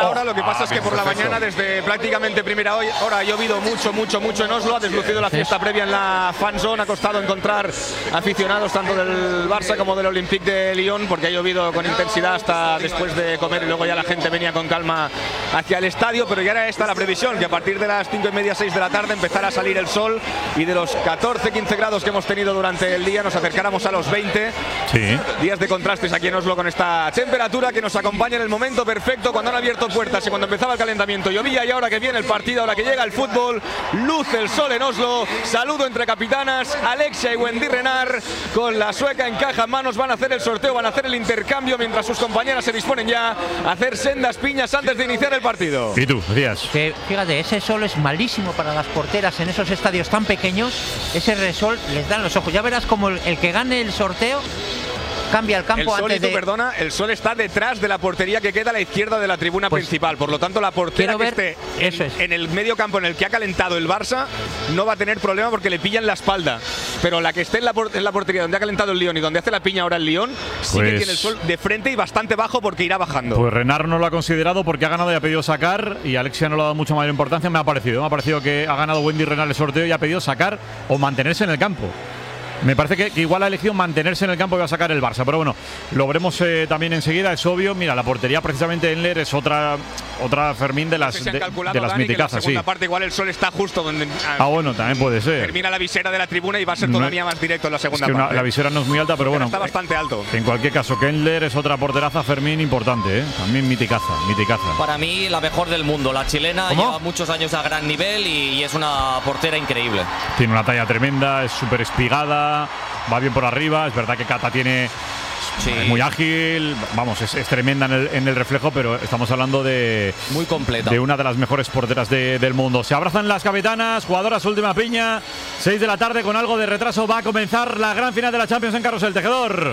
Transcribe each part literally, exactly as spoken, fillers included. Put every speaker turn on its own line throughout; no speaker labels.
ahora. Lo que pasa ah, es que por perfecto. la mañana, desde prácticamente primera hora, ha llovido mucho, mucho, mucho en Oslo. Ha deslucido la fiesta sí. previa en la fan zone. Ha costado encontrar aficionados tanto del Barça como del Olympique de Lyon, porque ha llovido con intensidad hasta después de comer y luego ya la gente venía con calma hacia el estadio. Pero ya era esta la previsión, que a partir de las cinco y media, seis de la tarde empezara a salir el sol y de los catorce, quince grados que hemos tenido durante el día nos acercáramos a los veinte.
Sí.
Días de contrastes aquí en Oslo con esta temperatura que nos acompaña en el momento perfecto, cuando han abierto puertas y cuando empezaba el calentamiento llovía, y ahora que viene el partido, ahora que llega el fútbol, luce el sol en Oslo. Saludo entre capitanas, Alexia y Wendy Renard, con la sueca en caja en manos, van a hacer el sorteo, van a hacer el intercambio mientras sus compañeras se disponen ya a hacer sendas piñas antes de iniciar el partido.
¿Y tú, decías?
Que fíjate, ese sol es malísimo para las porteras en esos estadios tan pequeños. Ese resol les dan los ojos. Ya verás como el, el que gane el sorteo cambia el campo.
El sol,
antes de...
perdona, el sol está detrás de la portería que queda a la izquierda de la tribuna pues, principal. Por lo tanto, la portera que
ver,
esté
eso
en,
es.
en el medio campo en el que ha calentado el Barça no va a tener problema porque le pillan la espalda. Pero la que esté en la, en la portería donde ha calentado el Lyon y donde hace la piña ahora el Lyon, sí pues, que tiene el sol de frente y bastante bajo porque irá bajando.
Pues Renard no lo ha considerado porque ha ganado y ha pedido sacar, y Alexia no le ha dado mucha mayor importancia. Me ha parecido, me ha parecido que ha ganado Wendy Renard el sorteo y ha pedido sacar o mantenerse en el campo. Me parece que, que igual ha elegido mantenerse en el campo y va a sacar el Barça, pero bueno, lo veremos eh, también enseguida, es obvio. Mira, la portería precisamente Enler es otra otra Fermín de las,
no sé si
de, de las
Dani,
miticazas.
En la segunda
sí.
parte igual el sol está justo donde
ah, bueno, también puede ser.
termina la visera de la tribuna y va a ser todavía no, más directo en la segunda
es que
parte.
Una, la visera no es muy alta, pero, pero bueno.
Está bastante alto.
En cualquier caso, Enler es otra porteraza Fermín importante, ¿eh? También miticaza, miticaza.
Para mí, la mejor del mundo. La chilena
¿Cómo?
lleva muchos años a gran nivel y, y es una portera increíble.
Tiene una talla tremenda, es súper espigada, va bien por arriba. Es verdad que Cata tiene sí. es muy ágil, vamos, es, es tremenda en el, en el reflejo, pero estamos hablando de
muy completa,
de una de las mejores porteras de, del mundo. Se abrazan las capitanas, jugadoras última piña, seis de la tarde, con algo de retraso va a comenzar la gran final de la Champions en Carrusel. Tejedor.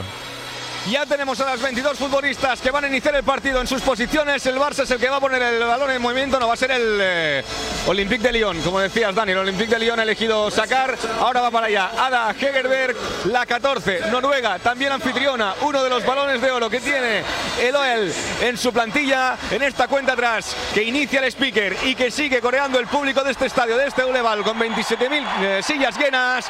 Ya tenemos a las veintidós futbolistas que van a iniciar el partido en sus posiciones. El Barça es el que va a poner el balón en movimiento, no va a ser el eh, Olympique de Lyon, como decías, Dani. El Olympique de Lyon ha elegido sacar, ahora va para allá Ada Hegerberg, la catorce, Noruega, también anfitriona, uno de los balones de oro que tiene el O E L en su plantilla, en esta cuenta atrás que inicia el speaker y que sigue coreando el público de este estadio, de este Boulevard, con veintisiete mil eh, sillas llenas.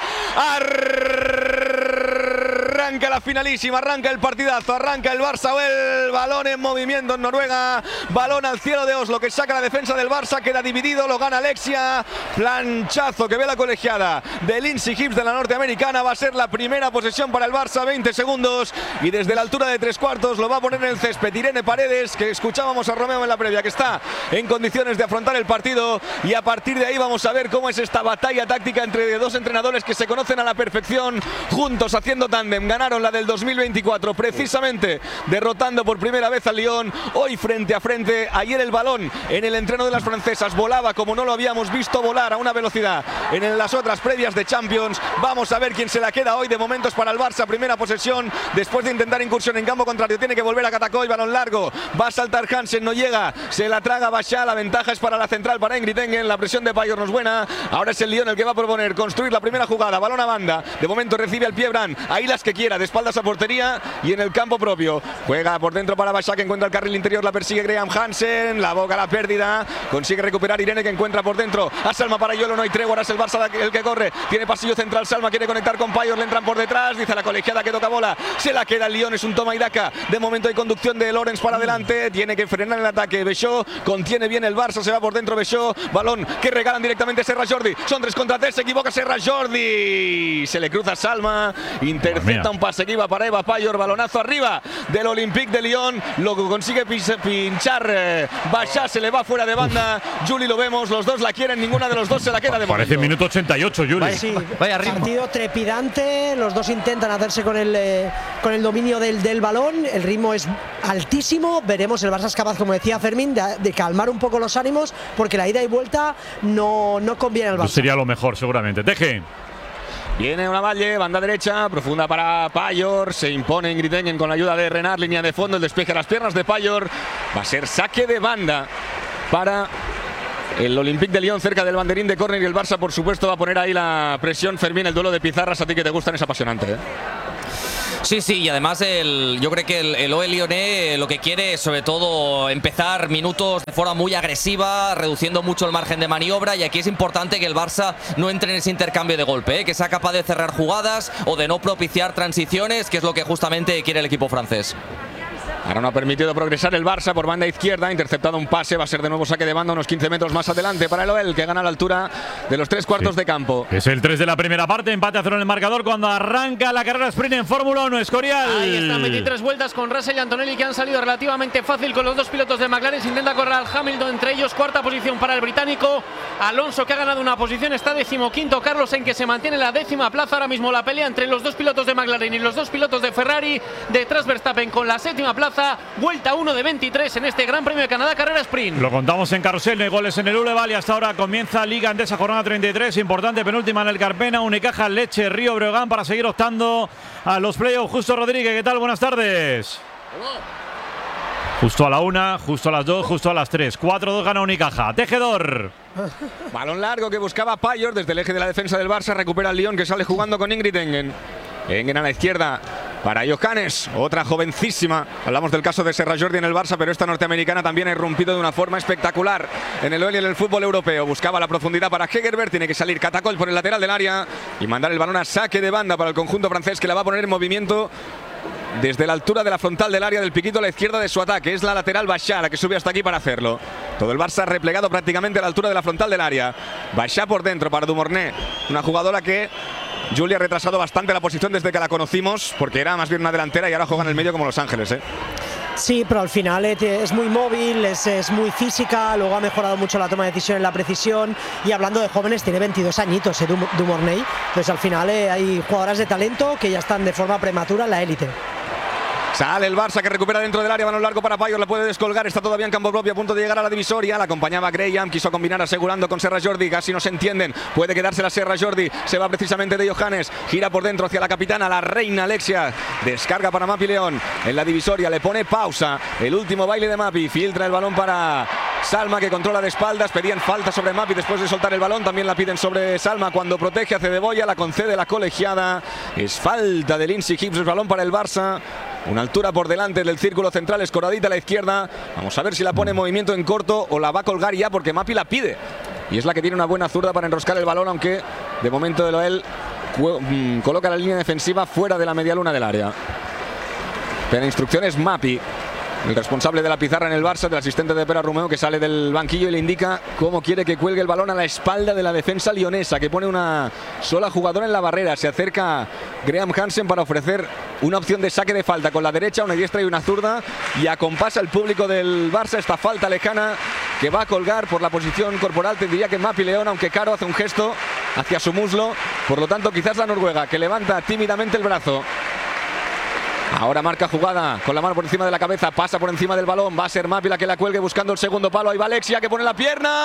Arranca la finalísima, arranca el partidazo, arranca el Barça O E L, balón en movimiento en Noruega, balón al cielo de Oslo que saca la defensa del Barça, queda dividido, lo gana Alexia, planchazo que ve la colegiada de Lindsay Hibbs de la norteamericana, va a ser la primera posesión para el Barça, veinte segundos, y desde la altura de tres cuartos lo va a poner en el césped Irene Paredes, que escuchábamos a Romeo en la previa, que está en condiciones de afrontar el partido, y a partir de ahí vamos a ver cómo es esta batalla táctica entre dos entrenadores que se conocen a la perfección, juntos haciendo tándem. Ganaron la del dos mil veinticuatro precisamente derrotando por primera vez al Lyon, hoy frente a frente. Ayer el balón en el entreno de las francesas volaba como no lo habíamos visto volar a una velocidad en las otras previas de Champions. Vamos a ver quién se la queda hoy. De momentos para el Barça, primera posesión después de intentar incursión en campo contrario, tiene que volver a Katakoy, balón largo, va a saltar Hansen, no llega, se la traga Bachá, la ventaja es para la central, para Ingrid Engen, la presión de Payor no es buena, ahora es el Lyon el que va a proponer construir la primera jugada, balón a banda, de momento recibe al pie Brand, ahí las que quiera, de espaldas a portería y en el campo propio, juega por dentro para Bachá, que encuentra el carril interior, la persigue Graham Hansen, la boca la pérdida, consigue recuperar Irene, que encuentra por dentro a Salma para Yolo, no hay tregua, ahora es el Barça el que corre, tiene pasillo central, Salma quiere conectar con Payor, le entran por detrás, dice la colegiada que toca bola, se la queda el Lyon, es un toma y daca, de momento hay conducción de Lorenz para adelante, tiene que frenar el ataque, Bechó, contiene bien el Barça, se va por dentro Bechó, balón que regalan directamente a Serra Jordi, son tres contra tres, se equivoca Serra Jordi, se le cruza Salma, intercepta un pase que iba para Eva Payor, balonazo arriba del Olympique de Lyon, lo consigue pinchar eh, Bachá, se le va fuera de banda, Juli lo vemos, los dos la quieren, ninguna de los dos se la queda de momento.
Parece minuto ochenta y ocho, Juli.
Vaya, sí, vaya ritmo. Partido trepidante, los dos intentan hacerse con el, eh, con el dominio del, del balón, el ritmo es altísimo, veremos, el Barça es capaz, como decía Fermín, de, de calmar un poco los ánimos, porque la ida y vuelta no, no conviene al Barça.
Pues sería lo mejor seguramente. Teje.
Viene una valle, banda derecha, profunda para Payor, se impone Ingrid Engen con la ayuda de Renard, línea de fondo, el despeje a las piernas de Payor, va a ser saque de banda para el Olympique de Lyon cerca del banderín de córner y el Barça por supuesto va a poner ahí la presión. Fermín, el duelo de pizarras, a ti que te gustan, es apasionante, ¿eh?
Sí, sí, y además el, yo creo que el, el O L Lyonnais lo que quiere es sobre todo empezar minutos de forma muy agresiva, reduciendo mucho el margen de maniobra, y aquí es importante que el Barça no entre en ese intercambio de golpe, ¿eh? Que sea capaz de cerrar jugadas o de no propiciar transiciones, que es lo que justamente quiere el equipo francés.
Ahora no ha permitido progresar el Barça por banda izquierda, interceptado un pase, va a ser de nuevo saque de banda unos quince metros más adelante para el O L, que gana a la altura de los tres cuartos sí. de campo.
Es el tres de la primera parte, empate a cero en el marcador cuando arranca la carrera sprint en Fórmula uno, Escorial.
Ahí están veintitrés vueltas con Russell y Antonelli, que han salido relativamente fácil con los dos pilotos de McLaren. Se intenta correr al Hamilton, entre ellos cuarta posición para el británico. Alonso, que ha ganado una posición, está decimoquinto. Carlos Sainz, que se mantiene en la décima plaza. Ahora mismo la pelea entre los dos pilotos de McLaren y los dos pilotos de Ferrari. Detrás Verstappen con la séptima plaza. Vuelta uno de veintitrés en este Gran Premio de Canadá, carrera sprint.
Lo contamos en carrusel, no hay goles en el Uleval y hasta ahora comienza Liga Endesa jornada treinta y tres, importante penúltima en el Carpena, Unicaja, Leche, Río Breogán para seguir optando a los playoffs. Justo Rodríguez, ¿qué tal? Buenas tardes. Hola. Justo a la una, justo a las dos, justo a las tres. cuatro dos gana Unicaja. Tejedor.
Balón largo que buscaba Payor desde el eje de la defensa del Barça, recupera el Lyon, que sale jugando con Ingrid Engen. Engen a la izquierda para Johannes, otra jovencísima. Hablamos del caso de Serra Jordi en el Barça, pero esta norteamericana también ha irrumpido de una forma espectacular en el O L y en el fútbol europeo. Buscaba la profundidad para Hegerberg, tiene que salir Catacol por el lateral del área y mandar el balón a saque de banda para el conjunto francés, que la va a poner en movimiento desde la altura de la frontal del área del piquito a la izquierda de su ataque. Es la lateral Bachá, la que sube hasta aquí para hacerlo. Todo el Barça replegado prácticamente a la altura de la frontal del área. Bachá por dentro para Dumornay, una jugadora que Julia ha retrasado bastante la posición desde que la conocimos, porque era más bien una delantera y ahora juega en el medio como Los Ángeles, ¿eh?
Sí, pero al final es muy móvil, es, es muy física, luego ha mejorado mucho la toma de decisión, la precisión, y hablando de jóvenes, tiene veintidós añitos, ¿eh? Dumornay. Entonces al final eh, hay jugadoras de talento que ya están de forma prematura en la élite.
Sale el Barça, que recupera dentro del área, balón largo para Payor, le puede descolgar, está todavía en campo propio a punto de llegar a la divisoria, la acompañaba Graham, quiso combinar asegurando con Serra Jordi, casi no se entienden, puede quedarse la Serra Jordi, se va precisamente de Johannes, gira por dentro hacia la capitana, la reina Alexia, descarga para Mapi León, en la divisoria le pone pausa, el último baile de Mapi, filtra el balón para Salma, que controla de espaldas, pedían falta sobre Mapi después de soltar el balón, también la piden sobre Salma cuando protege a Cedeboya, la concede la colegiada, es falta de Lindsay Hibbs, el balón para el Barça. Una altura por delante del círculo central, escoradita a la izquierda. Vamos a ver si la pone en movimiento en corto o la va a colgar ya, porque Mapi la pide. Y es la que tiene una buena zurda para enroscar el balón, aunque de momento el O L coloca la línea defensiva fuera de la medialuna del área. Pero instrucciones Mapi, el responsable de la pizarra en el Barça, del asistente de Pera Romeo, que sale del banquillo y le indica cómo quiere que cuelgue el balón a la espalda de la defensa lionesa, que pone una sola jugadora en la barrera. Se acerca Graham Hansen para ofrecer una opción de saque de falta con la derecha, una diestra y una zurda, y acompasa el público del Barça esta falta lejana que va a colgar por la posición corporal. Tendría que Mapi León, aunque Caro hace un gesto hacia su muslo, por lo tanto quizás la noruega, que levanta tímidamente el brazo. Ahora marca jugada con la mano por encima de la cabeza, pasa por encima del balón, va a ser Mapi la que la cuelgue buscando el segundo palo. Ahí va Alexia, que pone la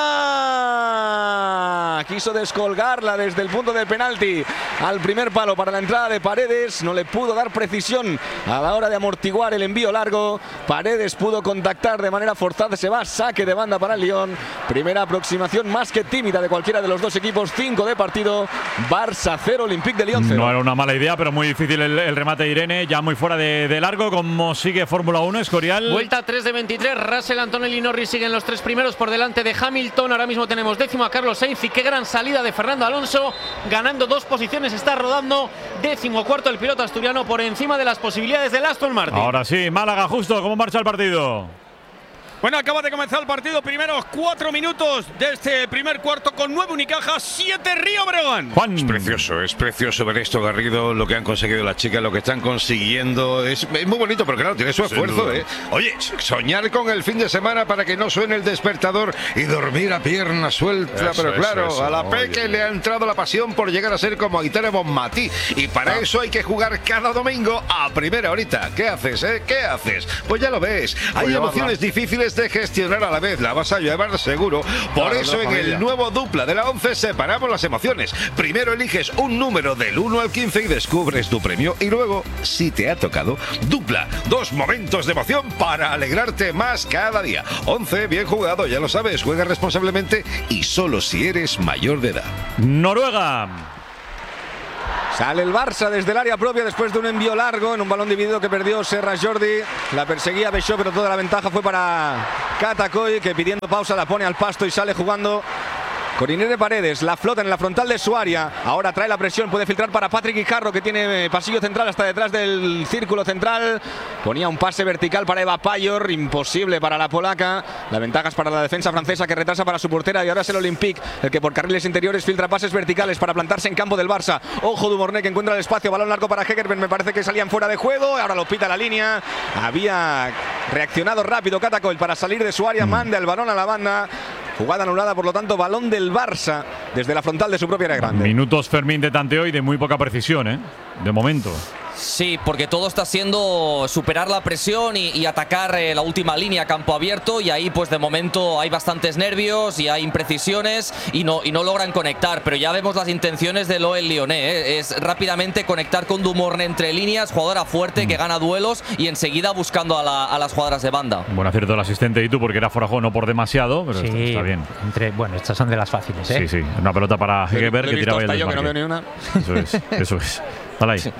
pierna, quiso descolgarla desde el punto de penalti al primer palo para la entrada de Paredes, no le pudo dar precisión a la hora de amortiguar el envío largo. Paredes pudo contactar de manera forzada, se va a saque de banda para el Lyon. Primera aproximación más que tímida de cualquiera de los dos equipos, cinco de partido, Barça cero, Olympique de Lyon cero.
No era una mala idea, pero muy difícil el, el remate de Irene, ya muy fuera de, de largo, como sigue Fórmula uno, Escorial.
Vuelta tres de veintitrés, Russell, Antonelli y Norris siguen los tres primeros por delante de Hamilton. Ahora mismo tenemos décimo a Carlos Sainz, y qué gran salida de Fernando Alonso, ganando dos posiciones, está rodando décimo cuarto el piloto asturiano por encima de las posibilidades del Aston Martin.
Ahora sí, Málaga, justo, ¿cómo marcha el partido?
Bueno, acaba de comenzar el partido, primeros cuatro minutos de este primer cuarto con nueve Unicaja, siete Río Breogán.
Juan.
Es precioso, es precioso ver esto, Garrido, lo que han conseguido las chicas, lo que están consiguiendo. Es, es muy bonito, pero claro, tiene su esfuerzo, ¿eh? Oye, soñar con el fin de semana para que no suene el despertador y dormir a pierna suelta,
eso,
pero claro,
eso, eso,
a la
no,
Peque
oye.
le ha entrado la pasión por llegar a ser como Aitana Bonmatí, y para
Ah.
eso hay que jugar cada domingo a primera horita. ¿Qué haces, eh? ¿Qué haces? Pues ya lo ves, hay
Voy a
emociones
llevarla.
difíciles de gestionar a la vez, la vas a llevar seguro. Por
Claro,
eso
la
en
familia.
el nuevo dupla de la once separamos las emociones. Primero eliges un número del uno al quince y descubres tu premio, y luego, si te ha tocado, dupla. Dos momentos de emoción para alegrarte más cada día. once, bien jugado, ya lo sabes, juega responsablemente y solo si eres mayor de edad.
Noruega.
Sale el Barça desde el área propia después de un envío largo en un balón dividido que perdió Serras Jordi. La perseguía Beixó, pero toda la ventaja fue para Catacoy, que pidiendo pausa la pone al pasto y sale jugando con Irene Paredes. La flota en la frontal de su área. Ahora trae la presión, puede filtrar para Patrick Guijarro, que tiene pasillo central hasta detrás del círculo central. Ponía un pase vertical para Eva Payor, imposible para la polaca. La ventaja es para la defensa francesa, que retrasa para su portera, y ahora es el Olympique el que por carriles interiores filtra pases verticales para plantarse en campo del Barça. Ojo Dumornay, que encuentra el espacio, balón largo para Hegerberg, me parece que salían fuera de juego, ahora lo pita la línea. Había reaccionado rápido Catacoy para salir de su área, manda el balón a la banda. Jugada anulada, por lo tanto, balón del Barça desde la frontal de su propia área grande.
Minutos, Fermín, de tanteo y de muy poca precisión, ¿eh? De momento.
Sí, porque todo está siendo superar la presión y, y atacar eh, la última línea, campo abierto, y ahí pues de momento hay bastantes nervios y hay imprecisiones y no, y no logran conectar, pero ya vemos las intenciones del O L Lyonnais, ¿eh? Es rápidamente conectar con Dumornay entre líneas, jugadora fuerte mm. que gana duelos y enseguida buscando a, la, a las jugadoras de banda.
Buen acierto del asistente y tú, porque era Forajón, no por demasiado, pero
sí,
está, está bien.
Entre, bueno, estas son de las fáciles, ¿eh?
Sí, sí, una pelota para Hegerberg que tiraba el desmarque.
Yo que no veo ni una.
Eso es, eso es. Dale ahí. Sí.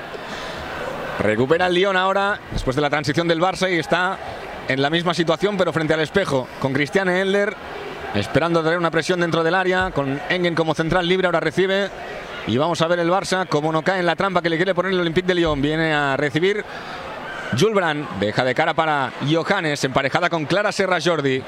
Recupera el Lyon ahora, después de la transición del Barça, y está en la misma situación, pero frente al espejo, con Christiane Elder, esperando traer una presión dentro del área, con Engen como central libre, ahora recibe. Y vamos a ver el Barça, como no cae en la trampa que le quiere poner el Olympique de Lyon. Viene a recibir Jules Brand, deja de cara para Johannes, emparejada con Clara Serras Jordi.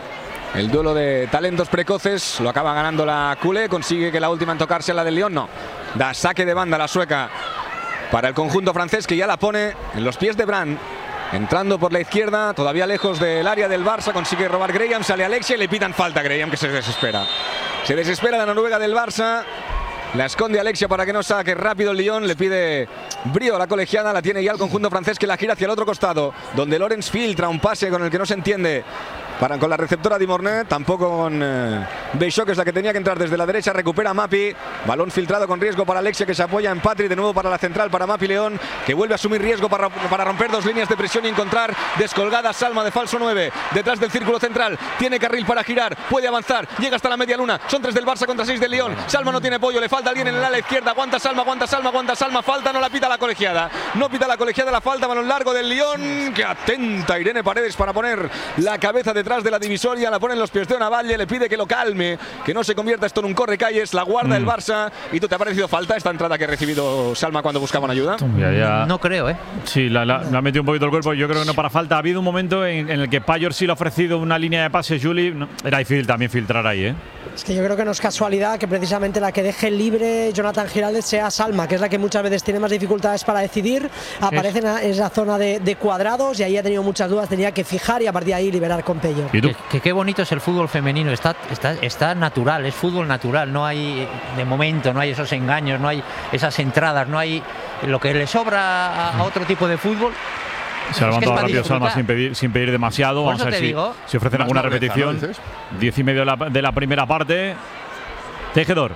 El duelo de talentos precoces lo acaba ganando la culé, consigue que la última en tocarse la del Lyon, no. Da saque de banda la sueca para el conjunto francés, que ya la pone en los pies de Brand. Entrando por la izquierda, todavía lejos del área del Barça, consigue robar Graham, sale Alexia y le pitan falta a Graham, que se desespera. Se desespera la noruega del Barça. La esconde Alexia para que no saque rápido el Lyon. Le pide brío a la colegiada. La tiene ya el conjunto francés, que la gira hacia el otro costado, donde Lorenz filtra un pase con el que no se entiende para, con la receptora Dumornay. Tampoco con eh, Beixó, que es la que tenía que entrar desde la derecha. Recupera Mapi. Balón filtrado con riesgo para Alexia, que se apoya en Patri. De nuevo para la central, para Mapi León, que vuelve a asumir riesgo para, para romper dos líneas de presión y encontrar descolgada Salma de falso nueve. Detrás del círculo central. Tiene carril para girar. Puede avanzar. Llega hasta la media luna. Son tres del Barça contra seis del Lyon. Salma no tiene apoyo. Le falta alguien en el ala izquierda. Aguanta Salma, aguanta Salma, aguanta Salma. Falta, no la pita la colegiada. No pita la colegiada la falta. Balón largo del Lyon. Que atenta Irene Paredes para poner la cabeza detrás de la divisoria. La pone en los pies de Onavalle. Le pide que lo calme, que no se convierta esto en un correcalles. La guarda mm. el Barça. ¿Y tú te ha parecido falta esta entrada que ha recibido Salma cuando buscaban ayuda?
Ya, ya.
No creo, ¿eh?
Sí, la, la, la ha metido un poquito el cuerpo. Yo creo que no para falta. Ha habido un momento en, en el que Payor sí le ha ofrecido una línea de pase. Julie, no, era difícil también filtrar ahí, ¿eh?
Es que yo creo que no es casualidad que precisamente la que deje libre Jonathan Giraldez sea Salma, que es la que muchas veces tiene más dificultades para decidir. Aparece en esa zona de, de cuadrados y ahí ha tenido muchas dudas, tenía que fijar y a partir de ahí liberar con Pello.
Que, que qué bonito es el fútbol femenino, está, está, está natural, es fútbol natural, no hay de momento, no hay esos engaños, no hay esas entradas, no hay lo que le sobra a, a otro tipo de fútbol.
Se ha levantado rápido Salma sin pedir, sin pedir demasiado. Vamos a ver si, si ofrecen alguna repetición. ¿No Diez y medio de la, de la primera parte. Tejedor.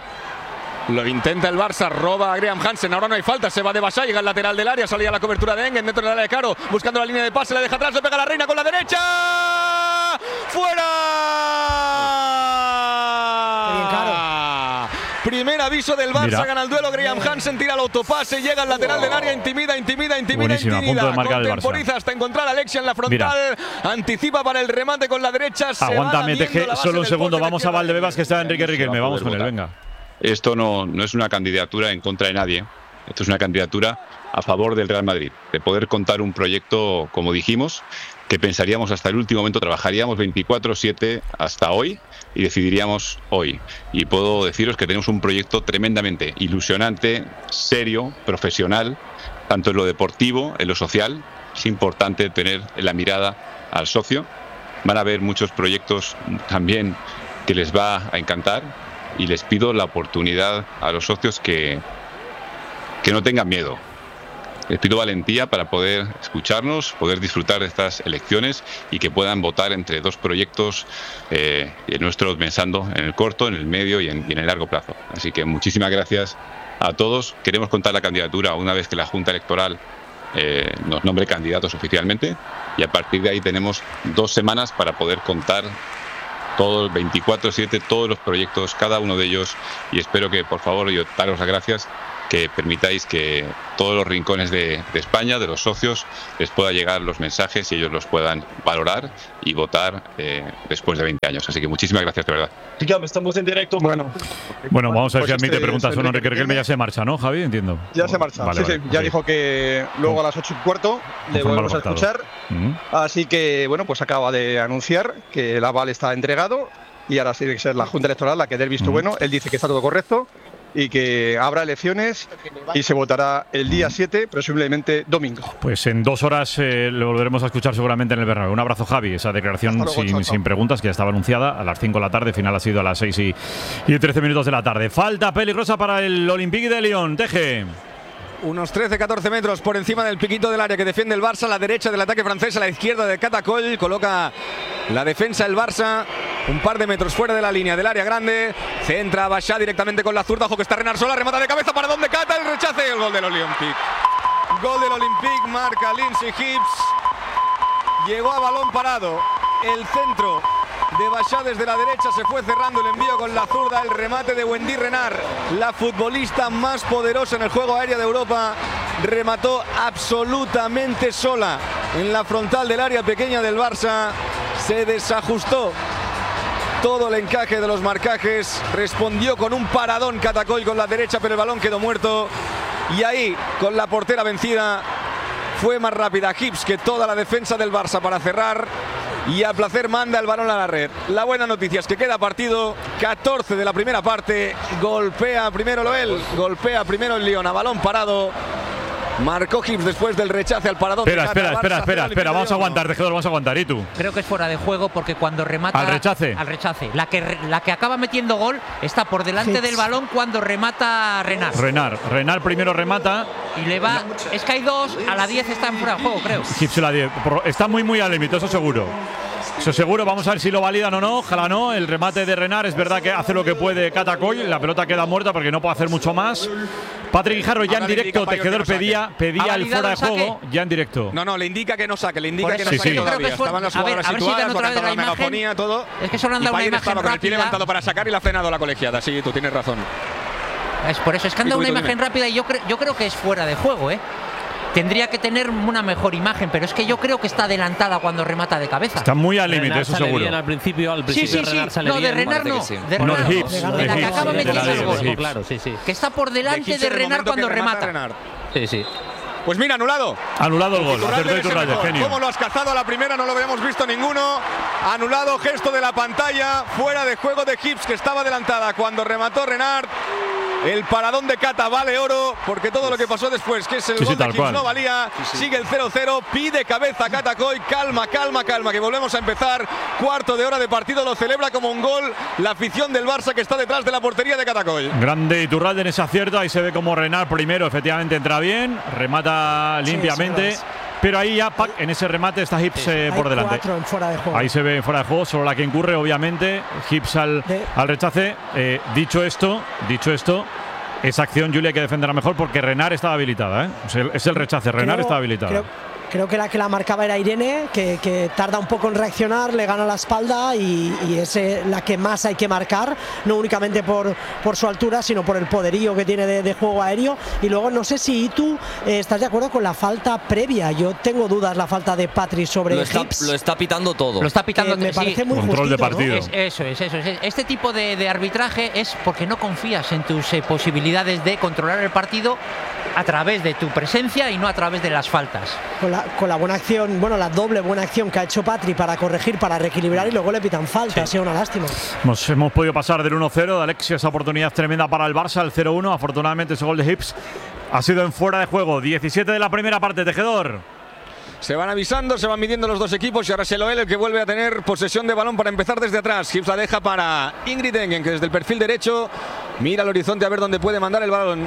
Lo intenta el Barça, roba a Graham Hansen. Ahora no hay falta, se va de Basay, llega al lateral del área. Salía la cobertura de Engen dentro del área de Caro, buscando la línea de pase. Le deja atrás, le pega a la Reina con la derecha. ¡Fuera!
Qué bien, Caro.
Primer aviso del Barça,
Mira.
Gana el duelo Graham Hansen, tira el autopase, llega al lateral del área, intimida, intimida, intimida,
Buenísima,
intimida.
punto de marcar el
Contemporiza hasta encontrar a Alexia en la frontal. Mira. Anticipa para el remate con la derecha.
Aguántame, Teje, solo un segundo. Vamos a Valdebebas, que está Enrique Riquelme. Vamos con él, venga.
Esto no, no es una candidatura en contra de nadie. Esto es una candidatura a favor del Real Madrid, de poder contar un proyecto, como dijimos, que pensaríamos hasta el último momento, trabajaríamos veinticuatro siete hasta hoy y decidiríamos hoy. Y puedo deciros que tenemos un proyecto tremendamente ilusionante, serio, profesional, tanto en lo deportivo, en lo social. Es importante tener la mirada al socio. Van a haber muchos proyectos también que les va a encantar y les pido la oportunidad a los socios que, que no tengan miedo. Les pido valentía para poder escucharnos, poder disfrutar de estas elecciones y que puedan votar entre dos proyectos eh, nuestros, pensando en el corto, en el medio y en, y en el largo plazo. Así que muchísimas gracias a todos. Queremos contar la candidatura una vez que la Junta Electoral eh, nos nombre candidatos oficialmente y a partir de ahí tenemos dos semanas para poder contar todos veinticuatro siete, todos los proyectos, cada uno de ellos, y espero que por favor yo daros las gracias que permitáis que todos los rincones de, de España, de los socios, les pueda llegar los mensajes y ellos los puedan valorar y votar eh, después de veinte años. Así que muchísimas gracias, de verdad.
Dígame, estamos en directo. Bueno,
Bueno, vamos a ver
pues
si admite
este
preguntas
es
o no.
Enrique
Enrique Riquelme ya se marcha, ¿no, Javi? Entiendo.
ya se marcha.
Vale,
sí,
vale,
sí, ya
ok.
dijo que luego a las ocho y cuarto le
Confirma
volvemos a
lo pactado.
escuchar.
Mm.
Así que, bueno, pues acaba de anunciar que el aval está entregado y ahora tiene que ser la Junta Electoral la que dé el visto
Mm.
bueno. Él dice que está todo correcto y que habrá elecciones y se votará el día siete, presumiblemente domingo.
Pues en dos horas eh, lo volveremos a escuchar seguramente en el Bernabéu. Un abrazo, Javi. Esa declaración
Hasta luego,
sin,
chao, chao.
sin preguntas, que ya estaba anunciada a las cinco de la tarde. Final ha sido a las seis y, y trece minutos de la tarde. Falta peligrosa para el Olympique de Lyon. Teje.
Unos trece catorce metros por encima del piquito del área que defiende el Barça, a la derecha del ataque francés, a la izquierda de Catacol, coloca la defensa el Barça, un par de metros fuera de la línea del área grande, centra a Bachá directamente con la zurda, ojo que está Renard sola, remata de cabeza para donde Cata, el rechace y el gol del Olympique. Gol del Olympique, marca Lindsay Hibbs, llegó a balón parado, el centro de Bachá desde la derecha se fue cerrando el envío con la zurda, el remate de Wendy Renard, la futbolista más poderosa en el juego aéreo de Europa, remató absolutamente sola en la frontal del área pequeña del Barça, se desajustó todo el encaje de los marcajes, respondió con un paradón Catacol con la derecha, pero el balón quedó muerto y ahí, con la portera vencida, fue más rápida Hibbs que toda la defensa del Barça para cerrar. Y a placer manda el balón a la red. La buena noticia es que queda partido, catorce de la primera parte. Golpea primero Loel, golpea primero el Lyon a balón parado. Marcó Hibbs después del rechace al paradón.
Espera,
de
espera,
Cata,
espera,
Barça,
espera,
cero,
espera. Vamos a
Lyon.
aguantar, Tejedor, vamos a aguantar. ¿Y tú?
Creo que es fuera de juego porque cuando remata
¿Al rechace?
al rechace, la que la que acaba metiendo gol está por delante
Hibbs.
del balón cuando remata Renard.
Renard. Renard primero remata.
Y le va, es que hay dos, a la diez está en fuera de juego, creo.
Hibbs la diez. Por- Está muy, muy al límite, eso seguro. Eso seguro, vamos a ver si lo validan o no. Ojalá no. El remate de Renard es verdad que hace lo que puede Catacoy. La pelota queda muerta porque no puede hacer mucho más. Patrick Guijarro ya
Ahora
en
le
directo.
indica Payo
Tejedor
que no saque.
pedía,
¿Ha
pedía el
validado
fuera de
el saque?
juego ya en directo.
No, no, le indica que no saque, le indica
Por
que no
eso,
sí,
saque
sí.
yo creo
todavía.
que fue-
Estaban las
a ver,
jugadoras
a ver si
situadas,
dan otra vez
cantaba
la
la
imagen.
megafonía, todo.
Es que solo han
Y
dado una
Payo
imagen
estaba con el pie
rápida.
levantado para sacar y la ha frenado la colegiada. Sí, tú tienes razón.
Es por eso, es que han dado
Sí,
una
tú dime.
imagen rápida y yo, cre- yo creo que es fuera de juego, ¿eh? Tendría que tener una mejor imagen, pero es que yo creo que está adelantada cuando remata de cabeza.
Está muy al límite,
Renard
eso
sale
seguro.
bien al principio, al
Sí,
principio
sí, sí.
Renard sale
No, de
bien.
Renard
parece
no.
que sí.
De
No,
Renard
de
no.
Hibbs,
De
de
la que
Hibbs,
acaba
de
metiendo
la
el
de
gol.
Hibbs.
Claro, sí, sí.
Que está por delante
Hibbs
de
en el
Renard
momento que
cuando remata.
Renard.
Sí, sí.
Pues mira, anulado.
Anulado el gol.
Iturralde
Acertó
es el
Iturralde,
mejor.
genio.
¿Cómo lo has cazado a la primera? No lo habíamos visto ninguno. Anulado, gesto de la pantalla. Fuera de juego de Hibbs, que estaba adelantada cuando remató Renard. El paradón de Cata vale oro, porque todo lo que pasó después, que es el
Sí, sí,
gol de
tal
Hibbs,
cual.
no valía. Sigue el cero cero, pide cabeza Catacoy. Calma, calma, calma, que volvemos a empezar. Cuarto de hora de partido, lo celebra como un gol la afición del Barça que está detrás de la portería de Catacoy.
Grande Iturralde en ese acierto. Ahí se ve como Renard primero efectivamente entra bien. Remata limpiamente.
sí,
pero ahí ya Pac, en ese remate está Hibbs eh,
Hay
por delante.
cuatro en fuera de juego.
Ahí se ve fuera de juego, solo la que incurre, obviamente. Hibbs al,
De-
al rechace. Eh, dicho esto, dicho esto, esa acción Julia hay que defenderla mejor porque Renard estaba habilitada. ¿eh? Es, el, es el rechace, Renard
Creo-
está habilitada.
Creo, creo que la que la marcaba era Irene, que, que tarda un poco en reaccionar, le gana la espalda y, y es eh, la que más hay que marcar, no únicamente por, por su altura, sino por el poderío que tiene de, de juego aéreo. Y luego no sé si tú eh, estás de acuerdo con la falta previa. Yo tengo dudas la falta de Patri sobre
Lo está,
Hibbs.
lo está pitando todo.
Lo está pitando.
que me
sí.
parece muy
Control de
justito, ¿no?
partido.
Es- eso es, eso es. Este tipo de, de arbitraje es porque no confías en tus eh, posibilidades de controlar el partido a través de tu presencia y no a través de las faltas.
Con la, con la buena acción, bueno, la doble buena acción que ha hecho Patri para corregir, para reequilibrar y luego le pitan falta. Ha sido una lástima.
Hemos, hemos podido pasar del uno cero de Alexia, esa oportunidad tremenda para el Barça, al cero uno. Afortunadamente ese gol de Hibbs ha sido en fuera de juego. diecisiete de la primera parte, Tejedor.
Se van avisando, se van midiendo los dos equipos y ahora es el Loel el que vuelve a tener posesión de balón para empezar desde atrás. Hibbs la deja para Ingrid Engen, que desde el perfil derecho mira al horizonte a ver dónde puede mandar el balón.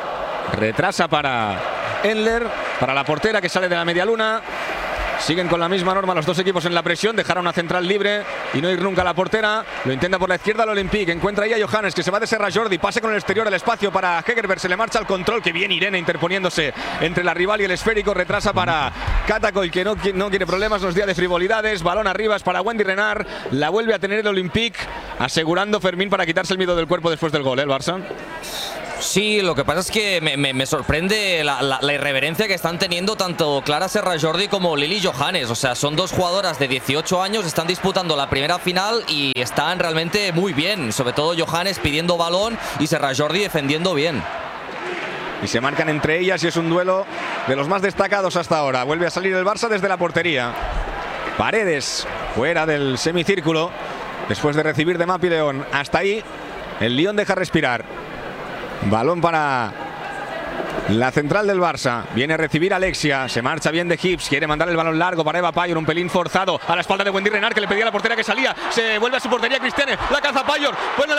Retrasa para Endler, para la portera que sale de la media luna. Siguen con la misma norma los dos equipos en la presión, dejar a una central libre y no ir nunca a la portera. Lo intenta por la izquierda el Olympique, encuentra ahí a Johannes, que se va de Serra Jordi, pase con el exterior al espacio para Hegerberg, se le marcha al control, que bien Irene interponiéndose entre la rival y el esférico, retrasa para Catacoy, que no, no quiere problemas, los días de frivolidades, balón arriba es para Wendy Renard, la vuelve a tener el Olympique, asegurando Fermín para quitarse el miedo del cuerpo después del gol, ¿eh, el Barça?
Sí, lo que pasa es que me, me, me sorprende la, la, la irreverencia que están teniendo tanto Clara Serra-Jordi como Lili Johannes. O sea, son dos jugadoras de dieciocho años, están disputando la primera final y están realmente muy bien. Sobre todo Johannes pidiendo balón y Serra-Jordi defendiendo bien.
Y se marcan entre ellas y es un duelo de los más destacados hasta ahora. Vuelve a salir el Barça desde la portería. Paredes fuera del semicírculo después de recibir de Mapi León. Hasta ahí el Lyon deja respirar. Balón para la central del Barça. Viene a recibir Alexia. Se marcha bien de Hips. Quiere mandar el balón largo para Eva Payor. Un pelín forzado a la espalda de Wendy Renard, que le pedía a la portera que salía. Se vuelve a su portería Cristiane. La caza Payor. Pone la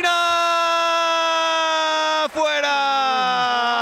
vaselina. ¡Fuera!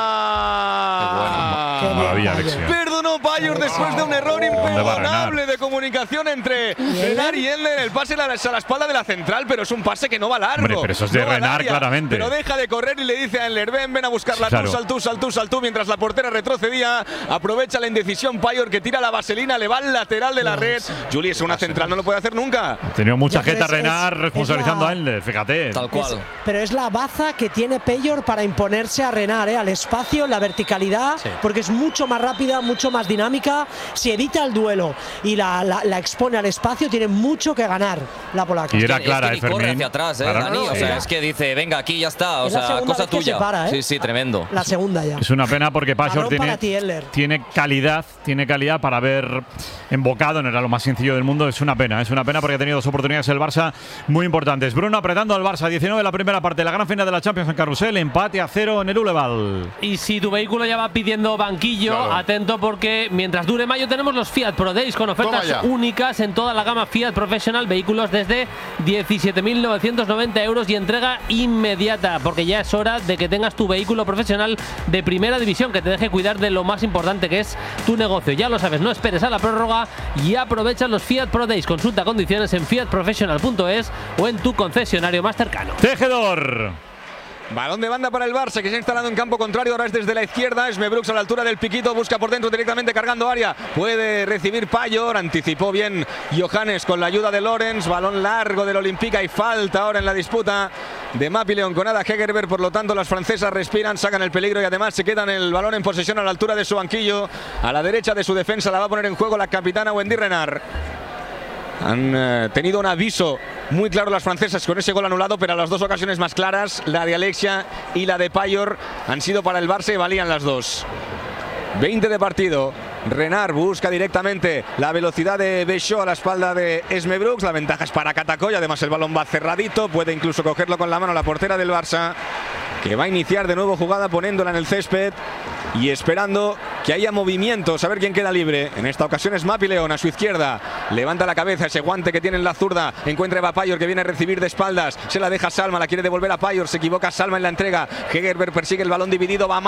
Maravilla, Alexia.
Perdonó Payor después de un error imperdonable de comunicación entre Renard y Elner. El pase a la, a la espalda de la central, pero es un pase que no va largo.
Hombre, pero eso es de
no
Renard, claramente.
Pero deja de correr y le dice a Elner: ven, ven a buscarla,
claro.
tú, sal tú, sal tú, sal tú. Mientras la portera retrocedía, aprovecha la indecisión Payor, que tira la vaselina, le va al lateral de la red. Juli, es una central, no lo puede hacer nunca.
Ha tenido mucha
Ya,
jeta
pero es-
Renard
es-
responsabilizando
es la-
a Elner, fíjate.
Tal cual.
Es- pero es la baza que tiene Payor para imponerse a Renard, ¿eh? Al espacio, la verticalidad,
Sí.
porque es mucho más rápida, mucho más dinámica. Si evita el duelo y la, la- la expone al espacio, tiene mucho que ganar la polaca.
Y era
Es que-
clara,
es que
eh,
ni corre
Fermín.
hacia atrás, eh,
Claro,
Dani.
no,
O sea,
era-
es que dice, venga, aquí ya está. O
Es la
sea,
segunda
cosa
vez que
tuya.
se para, ¿eh?
Sí, sí, tremendo.
La segunda ya.
Es una pena porque Payor
Balón
tiene,
para ti, Elner.
tiene calidad, tiene calidad para haber embocado, no era lo más sencillo del mundo. Es una pena, es una pena porque ha tenido dos oportunidades el Barça muy importantes. Bruno apretando al Barça, diecinueve la primera parte, la gran final de la Champions en Carrusel, empate a cero en el Uleval.
Y si tu vehículo ya va pidiendo banquillo,
Claro.
atento porque mientras dure mayo tenemos los Fiat Pro Days con ofertas
Toma ya.
únicas en toda la gama Fiat Professional, vehículos desde diecisiete mil novecientos noventa euros y entrega inmediata, porque ya es hora de que tengas tu vehículo profesional de primera división, que te deje cuidar de lo más importante que es tu negocio. Ya lo sabes, no esperes a la prórroga y aprovecha los Fiat Pro Days. Consulta condiciones en fiat professional punto es o en tu concesionario más cercano.
Tejedor.
Balón de banda para el Barça, que se ha instalado en campo contrario. Ahora es desde la izquierda. Esme Brooks a la altura del piquito. Busca por dentro directamente cargando área. Puede recibir Payor. Anticipó bien Johannes con la ayuda de Lorenz. Balón largo del Olympique. Y falta ahora en la disputa de Mapi León con Ada Hegerberg. Por lo tanto, las francesas respiran, sacan el peligro y además se quedan el balón en posesión a la altura de su banquillo. A la derecha de su defensa la va a poner en juego la capitana Wendy Renard. Han eh, tenido un aviso muy claro las francesas con ese gol anulado, pero las dos ocasiones más claras, la de Alexia y la de Payor, han sido para el Barça y valían las dos. veinte de partido. Renard busca directamente la velocidad de Béchot a la espalda de Esme Brooks. La ventaja es para Catacoy, además el balón va cerradito, puede incluso cogerlo con la mano la portera del Barça, que va a iniciar de nuevo jugada poniéndola en el césped y esperando que haya movimientos, a ver quién queda libre. En esta ocasión es Mapi León a su izquierda, levanta la cabeza, ese guante que tiene en la zurda, encuentra a Eva Payor, que viene a recibir de espaldas, se la deja Salma, la quiere devolver a Payor, se equivoca Salma en la entrega. Hegerberg persigue el balón dividido, va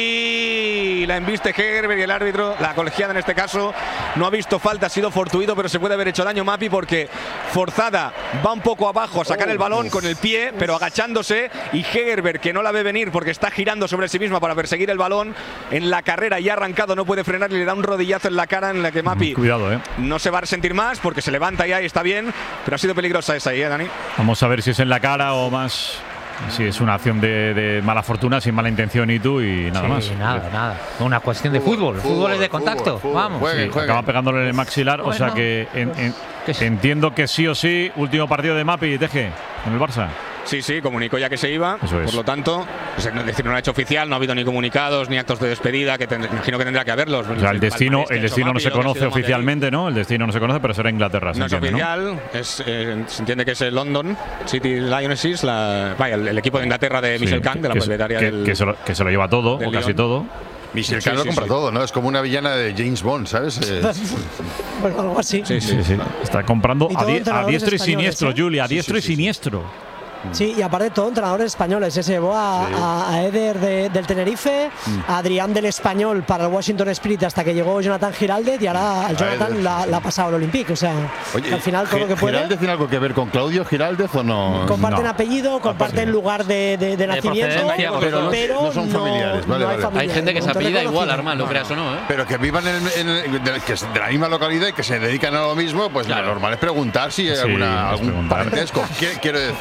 Mapi, la embiste Hegerberg y el árbitro, la colegiada en este caso, no ha visto falta, ha sido fortuito, pero se puede haber hecho daño Mapi porque forzada va un poco abajo a sacar el balón con el pie, pero agachándose, y Hegerberg, que no la ve venir porque está girando sobre sí misma para perseguir el balón en la carrera y ha arrancado, no puede frenar y le da un rodillazo en la cara en la que Mapi
Cuidado, eh.
no se va a resentir más porque se levanta ya y está bien, pero ha sido peligrosa esa ahí, ¿eh, Dani?
Vamos a ver si es en la cara o más. Si es una acción de, de mala fortuna, sin mala intención y tú y nada
Sí,
más.
nada, nada. Una cuestión de fútbol. Fútbol,
Fútbol,
es de
fútbol,
contacto.
fútbol.
Vamos.
Jueguen,
Sí,
jueguen.
acaba pegándole en el maxilar, o sea
Bueno.
que en- en-
Que sí.
entiendo que sí o sí, último partido de Mapi y Teje en el Barça.
Sí, sí, comunicó ya que se iba,
Eso es.
por lo tanto, pues, es decir, no lo ha hecho oficial, no ha habido ni comunicados ni actos de despedida, que tendré- imagino que tendrá que haberlos.
O sea, el destino, el destino no se conoce oficialmente, ¿no? El destino no se conoce, pero será Inglaterra, se
No es
entiende, ¿no?
oficial, es, eh, se entiende que es el London City Lionesses, la, vaya, el, el equipo de Inglaterra de
Sí,
Michel
que-
Kang, de la
que,
propietaria
que-
del…
que se lo, que se lo lleva todo,
del
o casi
Lyon.
todo.
Michel
Sí,
Kahn lo
sí,
compra
sí.
todo, ¿no? Es como una villana de James Bond, ¿sabes? Eh,
Bueno, algo así.
Sí, sí.
Sí, sí. Está comprando
Y
a,
todo
di- a
entrenadores
diestro y
españoles,
siniestro,
¿eh?
Julia, a
Sí,
diestro
sí,
y
sí, sí.
siniestro.
Sí, y aparte todo entrenadores españoles. Ese llevó a, a- a Eder de- del Tenerife, a Adrián del Español para el Washington Spirit hasta que llegó Jonathan Giraldez y ahora al Jonathan
Eder,
la,
sí.
la ha pasado al Olympique. O sea,
Oye,
que al final todo
Gi-
lo que puede.
¿Giraldez tiene algo que ver con Claudio Giraldez o no?
Comparten
No.
apellido, comparten lugar de, de- de nacimiento,
procedencia,
pero no-
pero
no son familiares, vale,
no hay
vale.
familiares,
Hay gente que se
no te
apellida igual,
reconocido.
Armand, lo creas o no, ¿eh?
Pero que vivan en, en- en- de, que es de la misma localidad y que se dedican a lo mismo, pues
Claro.
lo normal es preguntar si hay
Sí,
alguna,
es
algún
preguntar.
parentesco. Qui- Quiero decir.
Y sobre todo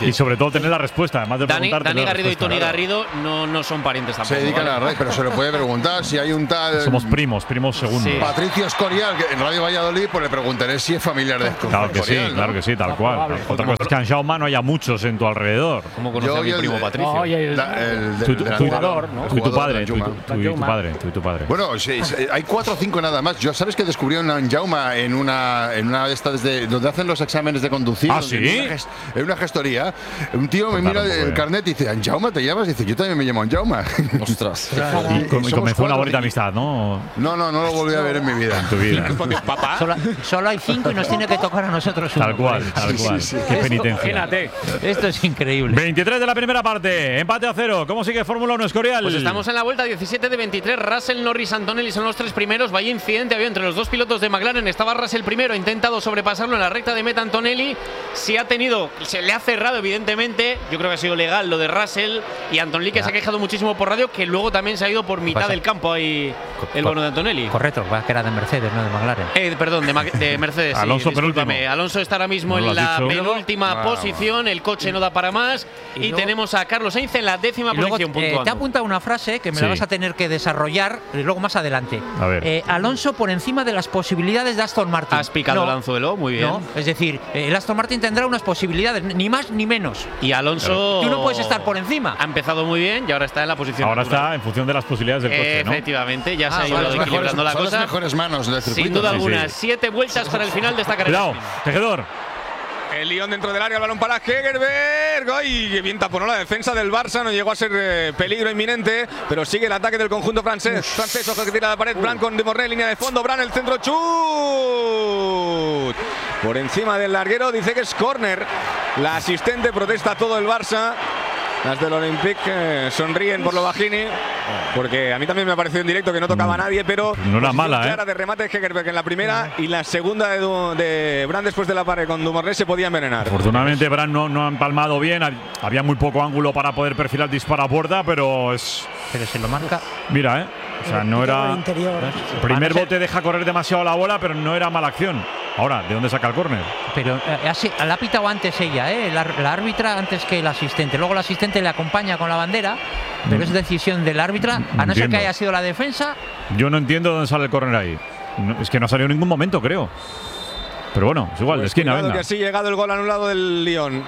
Faltó tener la respuesta, además de
Dani,
preguntarte.
Dani
la
Garrido y
respuesta,
Tony
claro.
Garrido no, no son parientes tampoco.
Se dedican
¿vale?
a la radio, pero se le puede preguntar si hay un tal.
Somos primos, primos segundos.
Sí.
Patricio Escorial, que en Radio Valladolid, pues le preguntaré si es familiar de esto.
Claro que sí,
Escorial, ¿no?
claro que sí, tal cual. Otra cosa es que en Xiaoma no haya muchos en tu alrededor.
¿Cómo conoce
Yo
a mi
y el
primo
de-
Patricio?
No, y el-
La- el de-
Tú-
de la-
tú-
jugador, ¿no?
Tú y tu
Jugador,
padre, tú y tu-
Danjuma.
tú y tu
Danjuma.
padre, tú y tu padre.
Bueno, sí, sí, hay cuatro o cinco nada más. Yo sabes que descubrí una en Jauma en una en una de estas de donde hacen los exámenes de conducir.
¿Ah,
donde
sí?
En una, ges- en una gestoría. Un tío me
Contar
mira
un poco,
el
eh.
carnet y dice, ¿en Jauma te llamas? Dice, yo también me llamo Jauma.
Ostras.
Y, com- y
somos
comenzó una
cuatro
bonita
y-
amistad, ¿no?
No, no, no lo volví a ver en mi vida.
En tu vida.
Papá.
Solo, solo hay cinco y nos tiene que tocar a nosotros uno.
Tal cual, tal cual. Qué penitencia.
Imagínate.
Esto es increíble.
veintitrés de la primera parte, empate a cero. ¿Cómo sigue Fórmula uno, Escorial?
Pues estamos en la vuelta diecisiete de veintitrés. Russell, Norris, Antonelli son los tres primeros. Vaya incidente había entre los dos pilotos de McLaren. Estaba Russell primero, ha intentado sobrepasarlo en la recta de meta. Antonelli se ha tenido, se le ha cerrado evidentemente. Yo creo que ha sido legal lo de Russell y Antonelli, que
Ya.
se ha quejado muchísimo por radio, que luego también se ha ido por mitad
Pasa.
del campo ahí el bono de Antonelli.
Correcto, va, que era de Mercedes, no de McLaren.
Eh, perdón, de, Ma- de Mercedes. sí,
Alonso
discúlpame.
penúltimo.
Alonso está ahora mismo
¿No lo
en
has
la
dicho?
penúltima
Ah,
posición. El coche no da para más. Y,
Y luego-
tenemos a Carlos Sainz en la décima
Y luego
posición.
eh, te
puntuando.
ha apuntado una frase que me
Sí.
la vas a tener que desarrollar eh, luego más adelante.
A ver.
Eh, Alonso por encima de las posibilidades de Aston Martin.
Has picado
No,
el anzuelo, muy bien.
No, es decir, eh, el Aston Martin tendrá unas posibilidades, ni más ni menos.
Y Alonso.
Tú no puedes estar por encima.
Ha empezado muy bien y ahora está en la posición.
Ahora
natural.
está en función de las posibilidades del coche, ¿no?
Efectivamente, ya
Ah,
se ha
son
ido
las
equilibrando
Mejores-
la
son las
cosa.
mejores manos del circuito.
Sin duda
Sí,
alguna.
sí.
Siete vueltas para el final de esta carrera.
Cuidado, tejedor.
El Lyon dentro del área, el balón para Hegerberg. ¡Ay, qué bien taponó la defensa del Barça! No llegó a ser eh, peligro inminente, pero sigue el ataque del conjunto francés. Francés, ojo que tira la pared. Bran con De Mornay, línea de fondo. Bran, el centro, chut. Por encima del larguero, dice que es córner. La asistente protesta todo el Barça. Las del Olympique eh, sonríen por lo bajini, porque a mí también me ha parecido en directo que no tocaba a nadie, pero
No era
posición
mala, ¿eh?
clara de remate de Hegerberg en la primera y la segunda de, Du- de Bran después de la pared con Dumournet se podía envenenar.
Afortunadamente, Bran no, no ha empalmado bien. hab- Había muy poco ángulo para poder perfilar disparo a puerta, pero es.
Pero se lo marca.
Mira, ¿eh? O sea, no
Pica por
era.
el interior.
Primer
Van a ser-
bote deja correr demasiado la bola, pero no era mala acción. Ahora, ¿de dónde saca el córner?
Pero eh, así- la ha pitado antes ella, ¿eh? la, la árbitra antes que el asistente. Luego el asistente le acompaña con la bandera, pero es decisión del árbitra, a no ser
Entiendo.
que haya sido la defensa.
Yo no entiendo dónde sale el córner ahí. No, es que no ha salido en ningún momento, creo. Pero bueno, es igual, de
Pues
esquina,
cuidado
venga.
que así ha llegado el gol anulado del Lyon.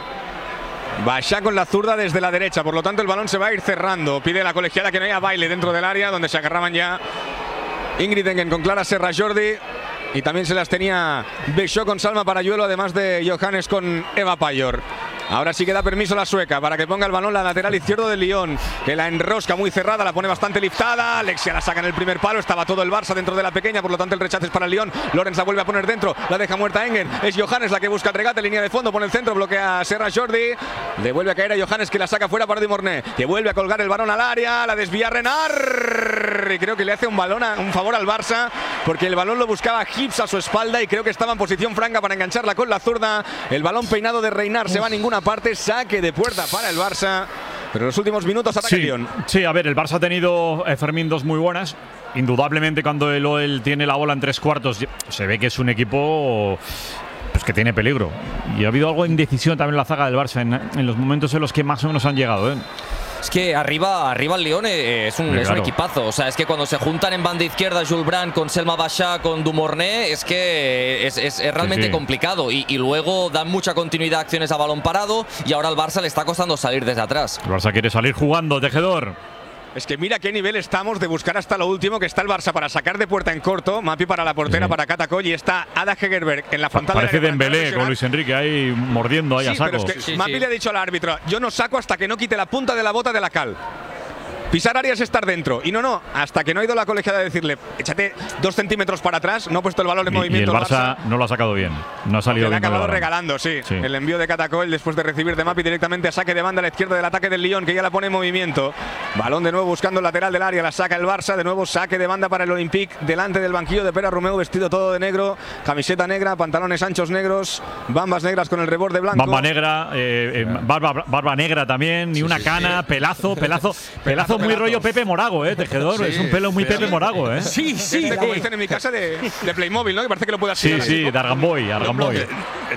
Bachá con la zurda desde la derecha, por lo tanto el balón se va a ir cerrando. Pide la colegiada que no haya baile dentro del área, donde se agarraban ya Ingrid Engen con Clara Serra Jordi. Y también se las tenía Bechó con Salma Parayuelo, además de Johannes con Eva Payor. Ahora sí que da permiso la sueca para que ponga el balón la lateral izquierdo del Lyon, que la enrosca muy cerrada, la pone bastante liftada. Alexia la saca en el primer palo, estaba todo el Barça dentro de la pequeña, por lo tanto el rechace es para el Lyon. Lorenz la vuelve a poner dentro, la deja muerta Engen. Es Johannes la que busca el regate, línea de fondo, pone el centro, bloquea a Serra Jordi. Le vuelve a caer a Johannes, que la saca fuera para Dumorné, que vuelve a colgar el balón al área, la desvía Renard. Y creo que le hace un, balón a, un favor al Barça, porque el balón lo buscaba Gibbs a su espalda y creo que estaba en posición franca para engancharla con la zurda. El balón peinado de Renard se va a ninguna parte, saque de puerta para el Barça. Pero en los últimos minutos ataca el
Sí,
Lyon.
sí, a ver, el Barça ha tenido, eh, Fermín, dos muy buenas. Indudablemente, cuando el Oel tiene la bola en tres cuartos, se ve que es un equipo pues, que tiene peligro. Y ha habido algo de indecisión también en la zaga del Barça, en, en los momentos en los que más o menos han llegado. ¿eh?
Es que arriba, arriba el Lyon eh, es un,
Hombre,
es un
claro.
equipazo. O sea, es que cuando se juntan en banda izquierda Jules Brand con Selma Bachá, con Dumorné, es que es, es- es realmente
sí.
complicado. Y, y luego dan mucha continuidad a acciones a balón parado y ahora al Barça le está costando salir desde atrás.
El Barça quiere salir jugando, tejedor.
Es que mira qué nivel estamos de buscar hasta lo último, que está el Barça para sacar de puerta en corto, Mapi para la portera,
Sí.
para Catacoll, y está Ada Hegerberg en la frontal.
Parece
del área para
Dembélé
intentar
con Luis Enrique ahí mordiendo ahí
Sí,
a saco.
pero es que
Sí,
Mapi
sí.
le ha dicho al árbitro, yo no saco hasta que no quite la punta de la bota de la cal. Pisar área es estar dentro. Y no, no, hasta que no ha ido la colegiada a decirle, échate dos centímetros para atrás, no ha puesto el balón en
Y- y, el
movimiento.
Barça no lo ha sacado bien. No ha salido
Que le ha
bien. con el
acabado
balón.
regalando, sí.
Sí.
El envío de Catacoll después de recibir de Mapi directamente a saque de banda a la izquierda del ataque del Lyon, que ya la pone en movimiento. Balón de nuevo buscando el lateral del área, la saca el Barça. De nuevo saque de banda para el Olympique, delante del banquillo de Pere Romeu, vestido todo de negro, camiseta negra, pantalones anchos negros, bambas negras con el reborde blanco.
Bamba negra, eh, eh, barba, barba negra también, ni una cana, pelazo, pelazo, pelazo muy
pelazo.
rollo Pepe Morago, eh, tejedor.
Sí,
es un pelo muy
sí.
Pepe Morago, eh.
Sí, sí.
Este, como dicen en mi casa, de, de Playmobil, ¿no? Que parece que lo puede
Sí,
aspirar.
sí, de Argamboy, Argamboy.
Eh,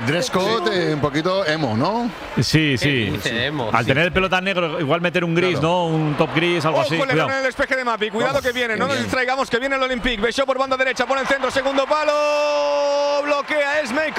dress code eh, un poquito emo, ¿no?
Sí, sí.
dice emo?
Al
Sí.
tener el pelo tan negro, igual meter un gris,
Claro.
¿no? Un top gris, algo
Ojo,
así.
le
Cuidado.
ganan el despeje de Mapi. Cuidado que viene. No nos distraigamos, que viene el Olympique. Besó por banda derecha, pone el centro, segundo palo. Bloquea Esme,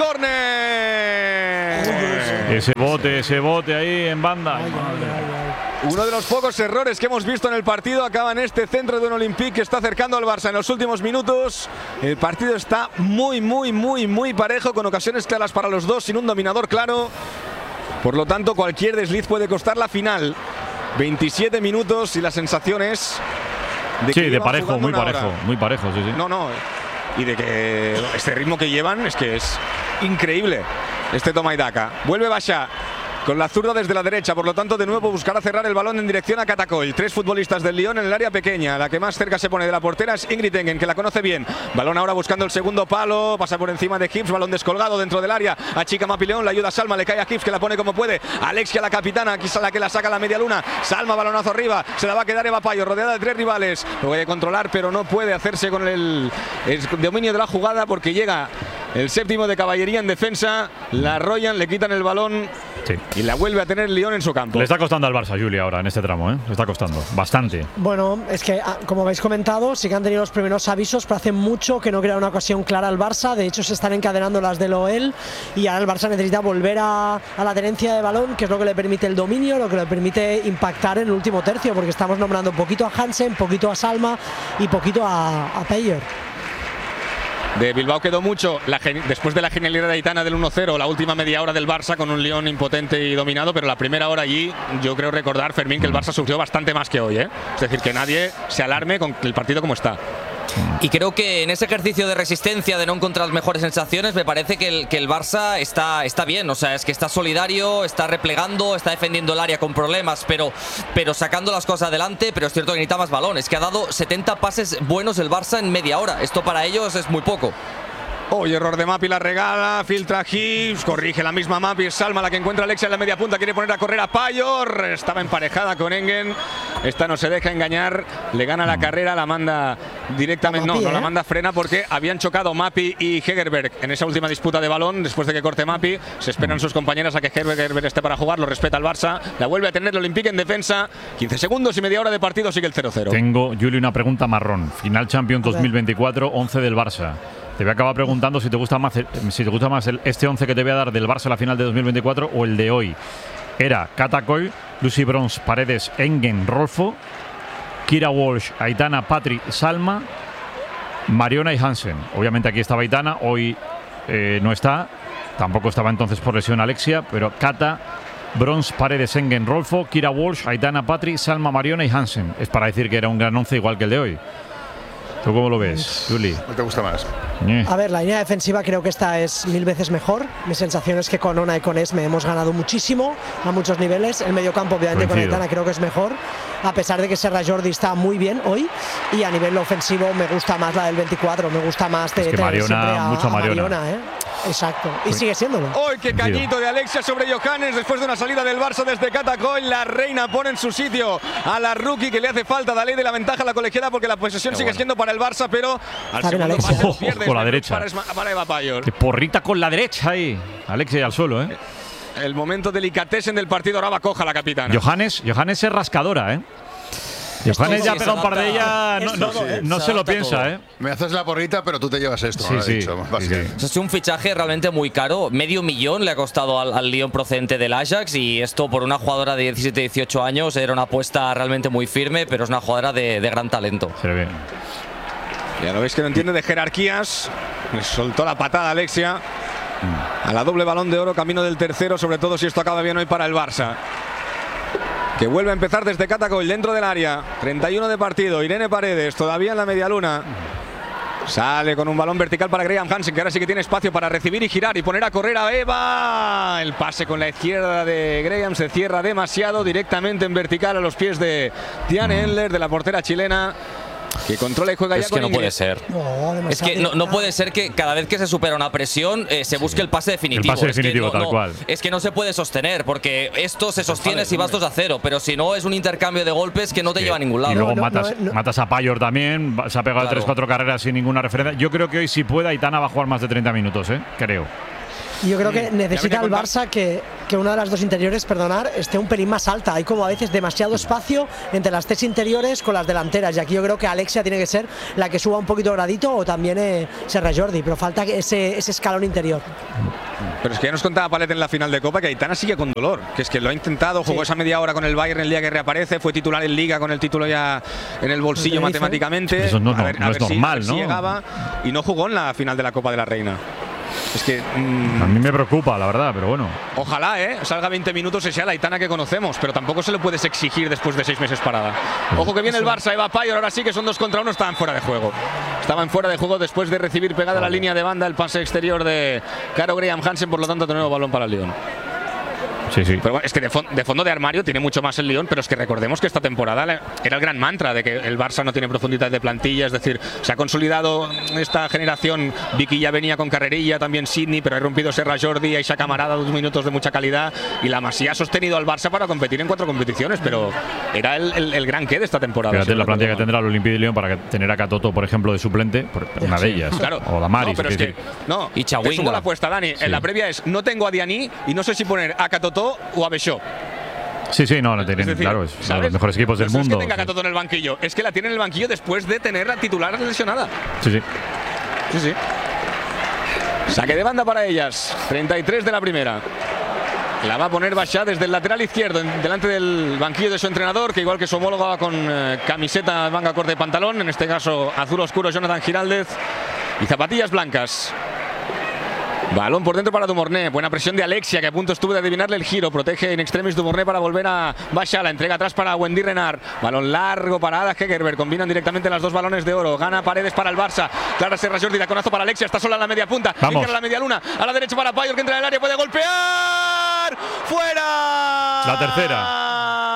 corner.
Ese bote, ese bote ahí en banda.
Ay, ay, ay, ay.
Uno de los pocos errores que hemos visto en el partido acaba en este centro de un Olympique que está acercando al Barça en los últimos minutos. El partido está muy, muy, muy, muy parejo, con ocasiones claras para los dos, sin un dominador claro. Por lo tanto, cualquier desliz puede costar la final. veintisiete minutos y las sensaciones de
Sí,
que
de
llevan
parejo,
jugando
muy
una
parejo,
hora.
muy parejo, sí, sí.
No, no. Y de que este ritmo que llevan es que es increíble. Este toma y daca. Vuelve Basha con la zurda desde la derecha. Por lo tanto, de nuevo buscará cerrar el balón en dirección a Catacoll. Tres futbolistas del Lyon en el área pequeña. La que más cerca se pone de la portera es Ingrid Engen, que la conoce bien. Balón ahora buscando el segundo palo. Pasa por encima de Hibbs. Balón descolgado dentro del área. Achica Mapi León. La ayuda a Salma. Le cae a Hibbs, que la pone como puede. Alexia, la capitana. Aquí es la que la saca a la media luna. Salma, balonazo arriba. Se la va a quedar Eva Payo, rodeada de tres rivales. Lo puede controlar, pero no puede hacerse con el, el dominio de la jugada, porque llega el séptimo de caballería en defensa. La arrollan, le quitan el balón.
Sí.
Y la vuelve a tener Lyon en su campo.
Le está costando al Barça, Juli, ahora en este tramo, ¿eh? Le está costando bastante.
Bueno, es que, ah, como habéis comentado, sí que han tenido los primeros avisos, pero hace mucho que no crea una ocasión clara al Barça. De hecho, se están encadenando las de Loel y ahora el Barça necesita volver a, a la tenencia de balón, que es lo que le permite el dominio, lo que le permite impactar en el último tercio, porque estamos nombrando poquito a Hansen, poquito a Salma y poquito a, a Payer.
De Bilbao quedó mucho la gen- después de la genialidad de Aitana del uno cero, la última media hora del Barça con un Lyon impotente y dominado, pero la primera hora allí, yo creo recordar, Fermín, que el Barça sufrió bastante más que hoy, ¿eh? Es decir, que nadie se alarme con el partido como está.
Y creo que en ese ejercicio de resistencia, de no encontrar mejores sensaciones, me parece que el, que el Barça está, está bien. O sea, es que está solidario, está replegando, está defendiendo el área con problemas, pero, pero sacando las cosas adelante. Pero es cierto que necesita más balones, que ha dado setenta pases buenos el Barça en media hora. Esto para ellos es muy poco.
Hoy error de Mapi, la regala, filtra Hibbs, corrige la misma Mapi, es Salma la que encuentra a Alexia en la media punta, quiere poner a correr a Payor, estaba emparejada con Engen, esta no se deja engañar, le gana la carrera, la manda directamente, no,
Mapi,
no la
¿eh?
manda frena, porque habían chocado Mapi y Hegerberg en esa última disputa de balón. Después de que corte Mapi, se esperan sus compañeras a que Hegerberg esté para jugar, lo respeta el Barça, la vuelve a tener el Olympique en defensa, quince segundos y media hora de partido, sigue el cero cero.
Tengo, Juli, una pregunta marrón. Final Champions dos mil veinticuatro, once del Barça. Te voy a acabar preguntando si te gusta más, el- si te gusta más el- este once que te voy a dar del Barça a la final de dos mil veinticuatro o el de hoy. Era Catacoll, Lucy Bronze, Paredes, Engen, Rolfo, Kira Walsh, Aitana, Patri, Salma, Mariona y Hansen. Obviamente aquí estaba Aitana, hoy eh, no está. Tampoco estaba entonces por lesión Alexia, pero Cata, Bronze, Paredes, Engen, Rolfo, Kira Walsh, Aitana, Patri, Salma, Mariona y Hansen. Es para decir que era un gran once igual que el de hoy. ¿Tú cómo lo ves, Juli?
¿Cuál te gusta más?
Eh.
A ver, la línea defensiva creo que esta es mil veces mejor. Mi sensación es que con Ona y con Esme hemos ganado muchísimo a muchos niveles. El mediocampo, obviamente, con
Coincido.
Aitana creo que es mejor, a pesar de que Serra Jordi está muy bien hoy. Y a nivel ofensivo me gusta más la del veinticuatro, me gusta más de
Es que
tener
Mariona,
siempre a,
mucho
a
Mariona.
¿eh? Exacto. Y sigue siéndolo.
Hoy qué cañito de Alexia sobre Johannes después de una salida del Barça desde Catacoll. La reina pone en su sitio a la rookie que le hace falta. Da ley de la ventaja a la colegiada porque la posesión
Qué
sigue
bueno.
siendo para el Barça, pero al
Está bien,
segundo
Alexia.
pase lo
Ojo,
pierde.
con la
Es
derecha.
Para, Esma- para Eva Payor.
Qué porrita con la derecha ahí. Alexia al suelo, ¿eh?
El momento delicatessen del partido, ahora va coja la capitana.
Johannes, Johannes es rascadora, ¿eh? Johannes
sí,
ya
se
pega un par de
adapta.
ellas, no,
Es
no,
todo, ¿eh?
no
Se
se lo
adapta
piensa,
todo.
¿eh?
Me haces la porrita, pero tú te llevas esto.
Sí,
¿no? He
sí,
dicho,
sí,
básicamente.
sí.
Es un fichaje realmente muy caro. Medio millón le ha costado al, al Lyon procedente del Ajax, y esto por una jugadora de diecisiete dieciocho años era una apuesta realmente muy firme, pero es una jugadora de, de gran talento.
Se ve.
Ya lo veis que no entiende de jerarquías. Le soltó la patada a Alexia. A la doble balón de oro, camino del tercero, sobre todo si esto acaba bien hoy para el Barça. Que vuelve a empezar desde Catacoll, dentro del área. treinta y uno de partido. Irene Paredes, todavía en la media luna. Sale con un balón vertical para Graham Hansen, que ahora sí que tiene espacio para recibir y girar y poner a correr a Eva. El pase con la izquierda de Graham se cierra demasiado, directamente en vertical a los pies de Diane Endler, de la portera chilena, que controla y juega
Es
ya
que
con
no puede
Ingrid.
ser.
No,
Es que no, no puede ser que cada vez que se supera una presión eh, se busque el pase definitivo.
El pase
Es que
definitivo,
no-
tal
no-
cual.
Es que no se puede sostener, porque esto se sostiene si vas dos a cero, pero si no es un intercambio de golpes que no te
Sí.
lleva a ningún
Y
lado.
luego
No, no,
matas,
no, no.
matas a Payor también. va- Se ha pegado
Claro.
tres cuatro carreras sin ninguna referencia. Yo creo que hoy si pueda, Aitana va a jugar más de treinta minutos, ¿eh? Creo.
Y yo creo que
Mm,
necesita
habría
el
que
Barça que, que una de las dos interiores, perdonar, esté un pelín más alta. Hay como a veces demasiado espacio entre las tres interiores con las delanteras. Y aquí yo creo que Alexia tiene que ser la que suba un poquito gradito, o también eh, Serra Jordi, pero falta ese, ese escalón interior.
Pero es que ya nos contaba Palet en la final de Copa que Aitana sigue con dolor, que es que lo ha intentado, jugó
Sí.
esa media hora con el Bayern el día que reaparece, fue titular en Liga con el título ya en el bolsillo
Tenerife.
matemáticamente.
Eso no,
A ver-
no
a
es
ver si-
normal,
a ver si
¿no?
llegaba, y no jugó en la final de la Copa de la Reina. Es que mm,
A mí me preocupa, la verdad, pero bueno.
ojalá eh, salga veinte minutos y sea la Aitana que conocemos, pero tampoco se le puedes exigir después de seis meses parada. Ojo que viene el Barça, Eva Payor, ahora sí que son dos contra uno, estaban fuera de juego. Estaban fuera de juego después de recibir pegada a la línea de banda el pase exterior de Caro Graham Hansen, por lo tanto de nuevo balón para el Lyon.
Sí, sí.
Pero bueno, es que de, fon- de fondo de armario tiene mucho más el Lyon, pero es que recordemos que esta temporada le- era el gran mantra de que el Barça no tiene profundidad de plantilla, es decir, se ha consolidado esta generación. Vicky ya venía con carrerilla, también Sidney, pero ha rompido Serra Jordi, Aisha Camarada, dos minutos de mucha calidad, y la Masía ha sostenido al Barça para competir en cuatro competiciones, pero era el, el- el gran qué de esta temporada.
Fíjate
si
la
no
plantilla que
recuerdo
tendrá el Olympique de Lyon para que tener a Catoto, por ejemplo, de suplente, por una de ellas.
mal. Claro.
O Damaris.
No, pero es
quiero
que,
decir.
no,
Y
te
Chawinga.
sumo la apuesta, Dani.
Sí.
En la previa es, no tengo a Dianí y no sé si poner a Catotó o a Bechó.
Sí, sí, no, no tienen,
Es decir,
claro, es uno de
¿sabes?
los mejores equipos del
No es
mundo.
que tenga Catotó en el banquillo, es que la tiene en el banquillo después de tener la titular lesionada.
Sí, sí.
Sí, sí. Saque de banda para ellas. treinta y tres de la primera. La va a poner Bachá desde el lateral izquierdo, en- delante del banquillo de su entrenador, que igual que su homólogo va con eh, camiseta, manga corta y pantalón, en este caso azul oscuro Jonathan Giraldez, y zapatillas blancas. Balón por dentro para Dumorné. Buena presión de Alexia, que a punto estuvo de adivinarle el giro. Protege en extremis Dumorné para volver a Bachá. La entrega atrás para Wendy Renard. Balón largo para Ada Hegerberg. Combinan directamente las dos balones de oro. Gana Paredes para el Barça. Clara Serra Jordi, taconazo para Alexia. Está sola en la media punta.
Vamos.
Encara la media luna. A la derecha para Payor, que entra en el área. Puede golpear. ¡Fuera!
La tercera.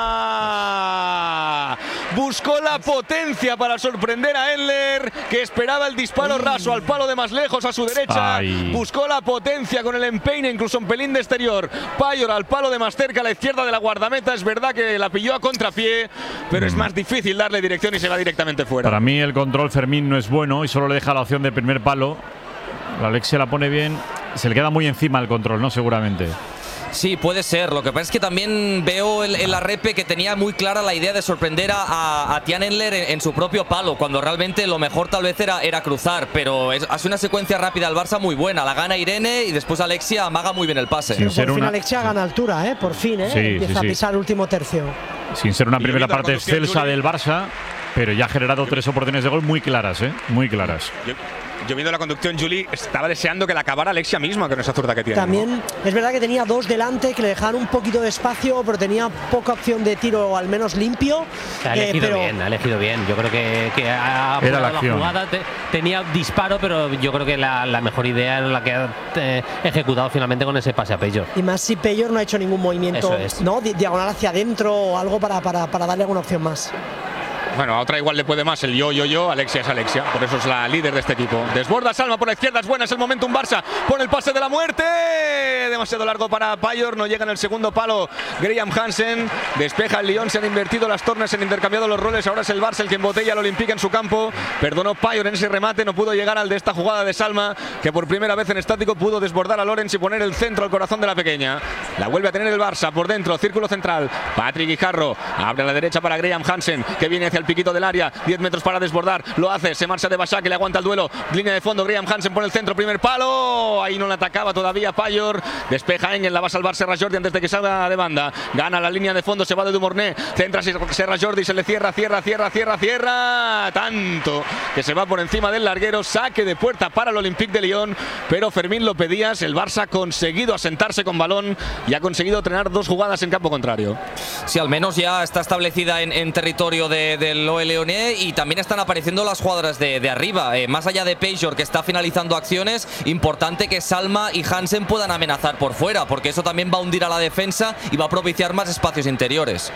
Buscó la potencia para sorprender a Endler, que esperaba el disparo raso al palo de más lejos a su derecha.
Ay.
Buscó la potencia con el empeine, incluso un pelín de exterior. Payor al palo de más cerca, a la izquierda de la guardameta. Es verdad que la pilló a contrapié, pero es más difícil darle dirección y se va directamente fuera.
Para mí el control Fermín no es bueno y solo le deja la opción de primer palo. La Alexia la pone bien. Se le queda muy encima el control, ¿no? Seguramente.
Sí, puede ser. Lo que pasa es que también veo el, el Arrepe que tenía muy clara la idea de sorprender a, a, a Tian Endler en, en su propio palo, cuando realmente lo mejor tal vez era, era cruzar. Pero es, hace una secuencia rápida al Barça muy buena. La gana Irene y después Alexia amaga muy bien el pase.
Sin
Por
ser
fin
una-
Alexia gana altura, ¿eh? Por fin, ¿eh?
Sí,
Empieza
sí, sí.
a pisar el último tercio.
Sin ser una
Y
primera
viendo la
parte
conducción,
excelsa
Juli.
del Barça, pero ya ha generado tres oportunidades de gol muy claras, ¿eh? Muy claras.
Yo, yo viendo la conducción, Juli estaba deseando que la acabara Alexia misma con esa zurda que tiene.
También es verdad que tenía dos delante que le dejaban un poquito de espacio, pero tenía poca opción de tiro, al menos limpio.
Ha
Eh,
elegido
pero
bien, ha elegido bien. Yo creo que, que ha
Era la
apurado
acción.
jugada. Te- tenía disparo, pero yo creo que la, la mejor idea era la que ha eh, ejecutado finalmente con ese pase a Pello.
Y más si Payor no ha hecho ningún movimiento,
Eso es.
¿no? Di- diagonal hacia adentro o algo para, para, para darle alguna opción más.
Bueno, a otra igual le puede más el yo, yo, yo. Alexia es Alexia, por eso es la líder de este equipo. Desborda Salma por la izquierda, es buena, es el momento un Barça. Pone el pase de la muerte. Demasiado largo para Payor, no llega en el segundo palo Graham Hansen. Despeja el Lyon, se han invertido las tornas, se han intercambiado los roles. Ahora es el Barça el que embotella al Olympique en su campo. Perdonó Payor en ese remate, no pudo llegar al de esta jugada de Salma, que por primera vez en estático pudo desbordar a Lorenz y poner el centro al corazón de la pequeña. La vuelve a tener el Barça por dentro, círculo central. Patrick Guijarro abre a la derecha para Graham Hansen, que viene hacia el piquito del área. diez metros para desbordar, lo hace, se marcha de Bachá, que le aguanta el duelo. Línea de fondo, Graham Hansen por el centro, primer palo. Ahí no le atacaba todavía Payor. Despeja Engel, la va a salvar Serra Jordi antes de que salga de banda. Gana la línea de fondo, se va de Dumorné. Centra Serra Jordi, se le cierra, cierra, cierra, cierra, cierra. Tanto que se va por encima del larguero. Saque de puerta para el Olympique de Lyon. Pero Fermín lo pedías, el Barça ha conseguido asentarse con balón y ha conseguido entrenar dos jugadas en campo contrario.
Sí, al menos ya está establecida en, en territorio de, del O L Lyonnais y también están apareciendo las jugadoras de, de arriba. Eh, más allá de Payor, que está finalizando acciones, importante que Salma y Hansen puedan amenazar por fuera, porque eso también va a hundir a la defensa y va a propiciar más espacios interiores.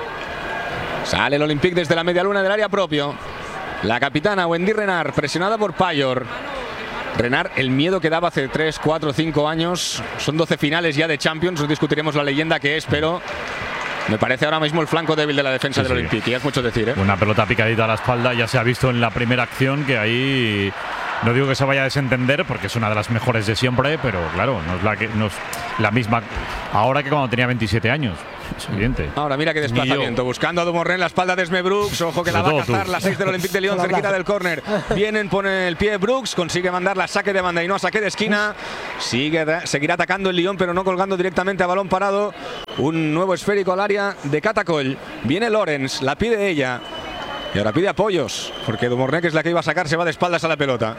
Sale el Olympique desde la media luna del área propio. La capitana Wendy Renard, presionada por Payor. Renard, el miedo que daba hace tres, cuatro, cinco años. Son doce finales ya de Champions. No discutiremos la leyenda que es, pero me parece ahora mismo el flanco débil de la defensa
Sí,
del
sí.
Olympique. Y es mucho decir, ¿eh?
Una pelota picadita a la espalda, ya se ha visto en la primera acción que ahí No digo que se vaya a desentender porque es una de las mejores de siempre, pero claro, no es la, que, no es la misma ahora que cuando tenía veintisiete años. Es evidente.
Ahora mira qué desplazamiento, buscando a Dumornay en la espalda de Esme Brooks. Ojo que la va a cazar la seis del Olympique de Lyon cerquita del córner. Vienen, pone el pie Brooks, consigue mandar la saque de banda y no a saque de esquina. Sigue, seguirá atacando el Lyon, pero no colgando directamente a balón parado. Un nuevo esférico al área de Catacoll. Viene Lorenz, la pide ella. Y ahora pide apoyos, porque Dumornay, que es la que iba a sacar, se va de espaldas a la pelota.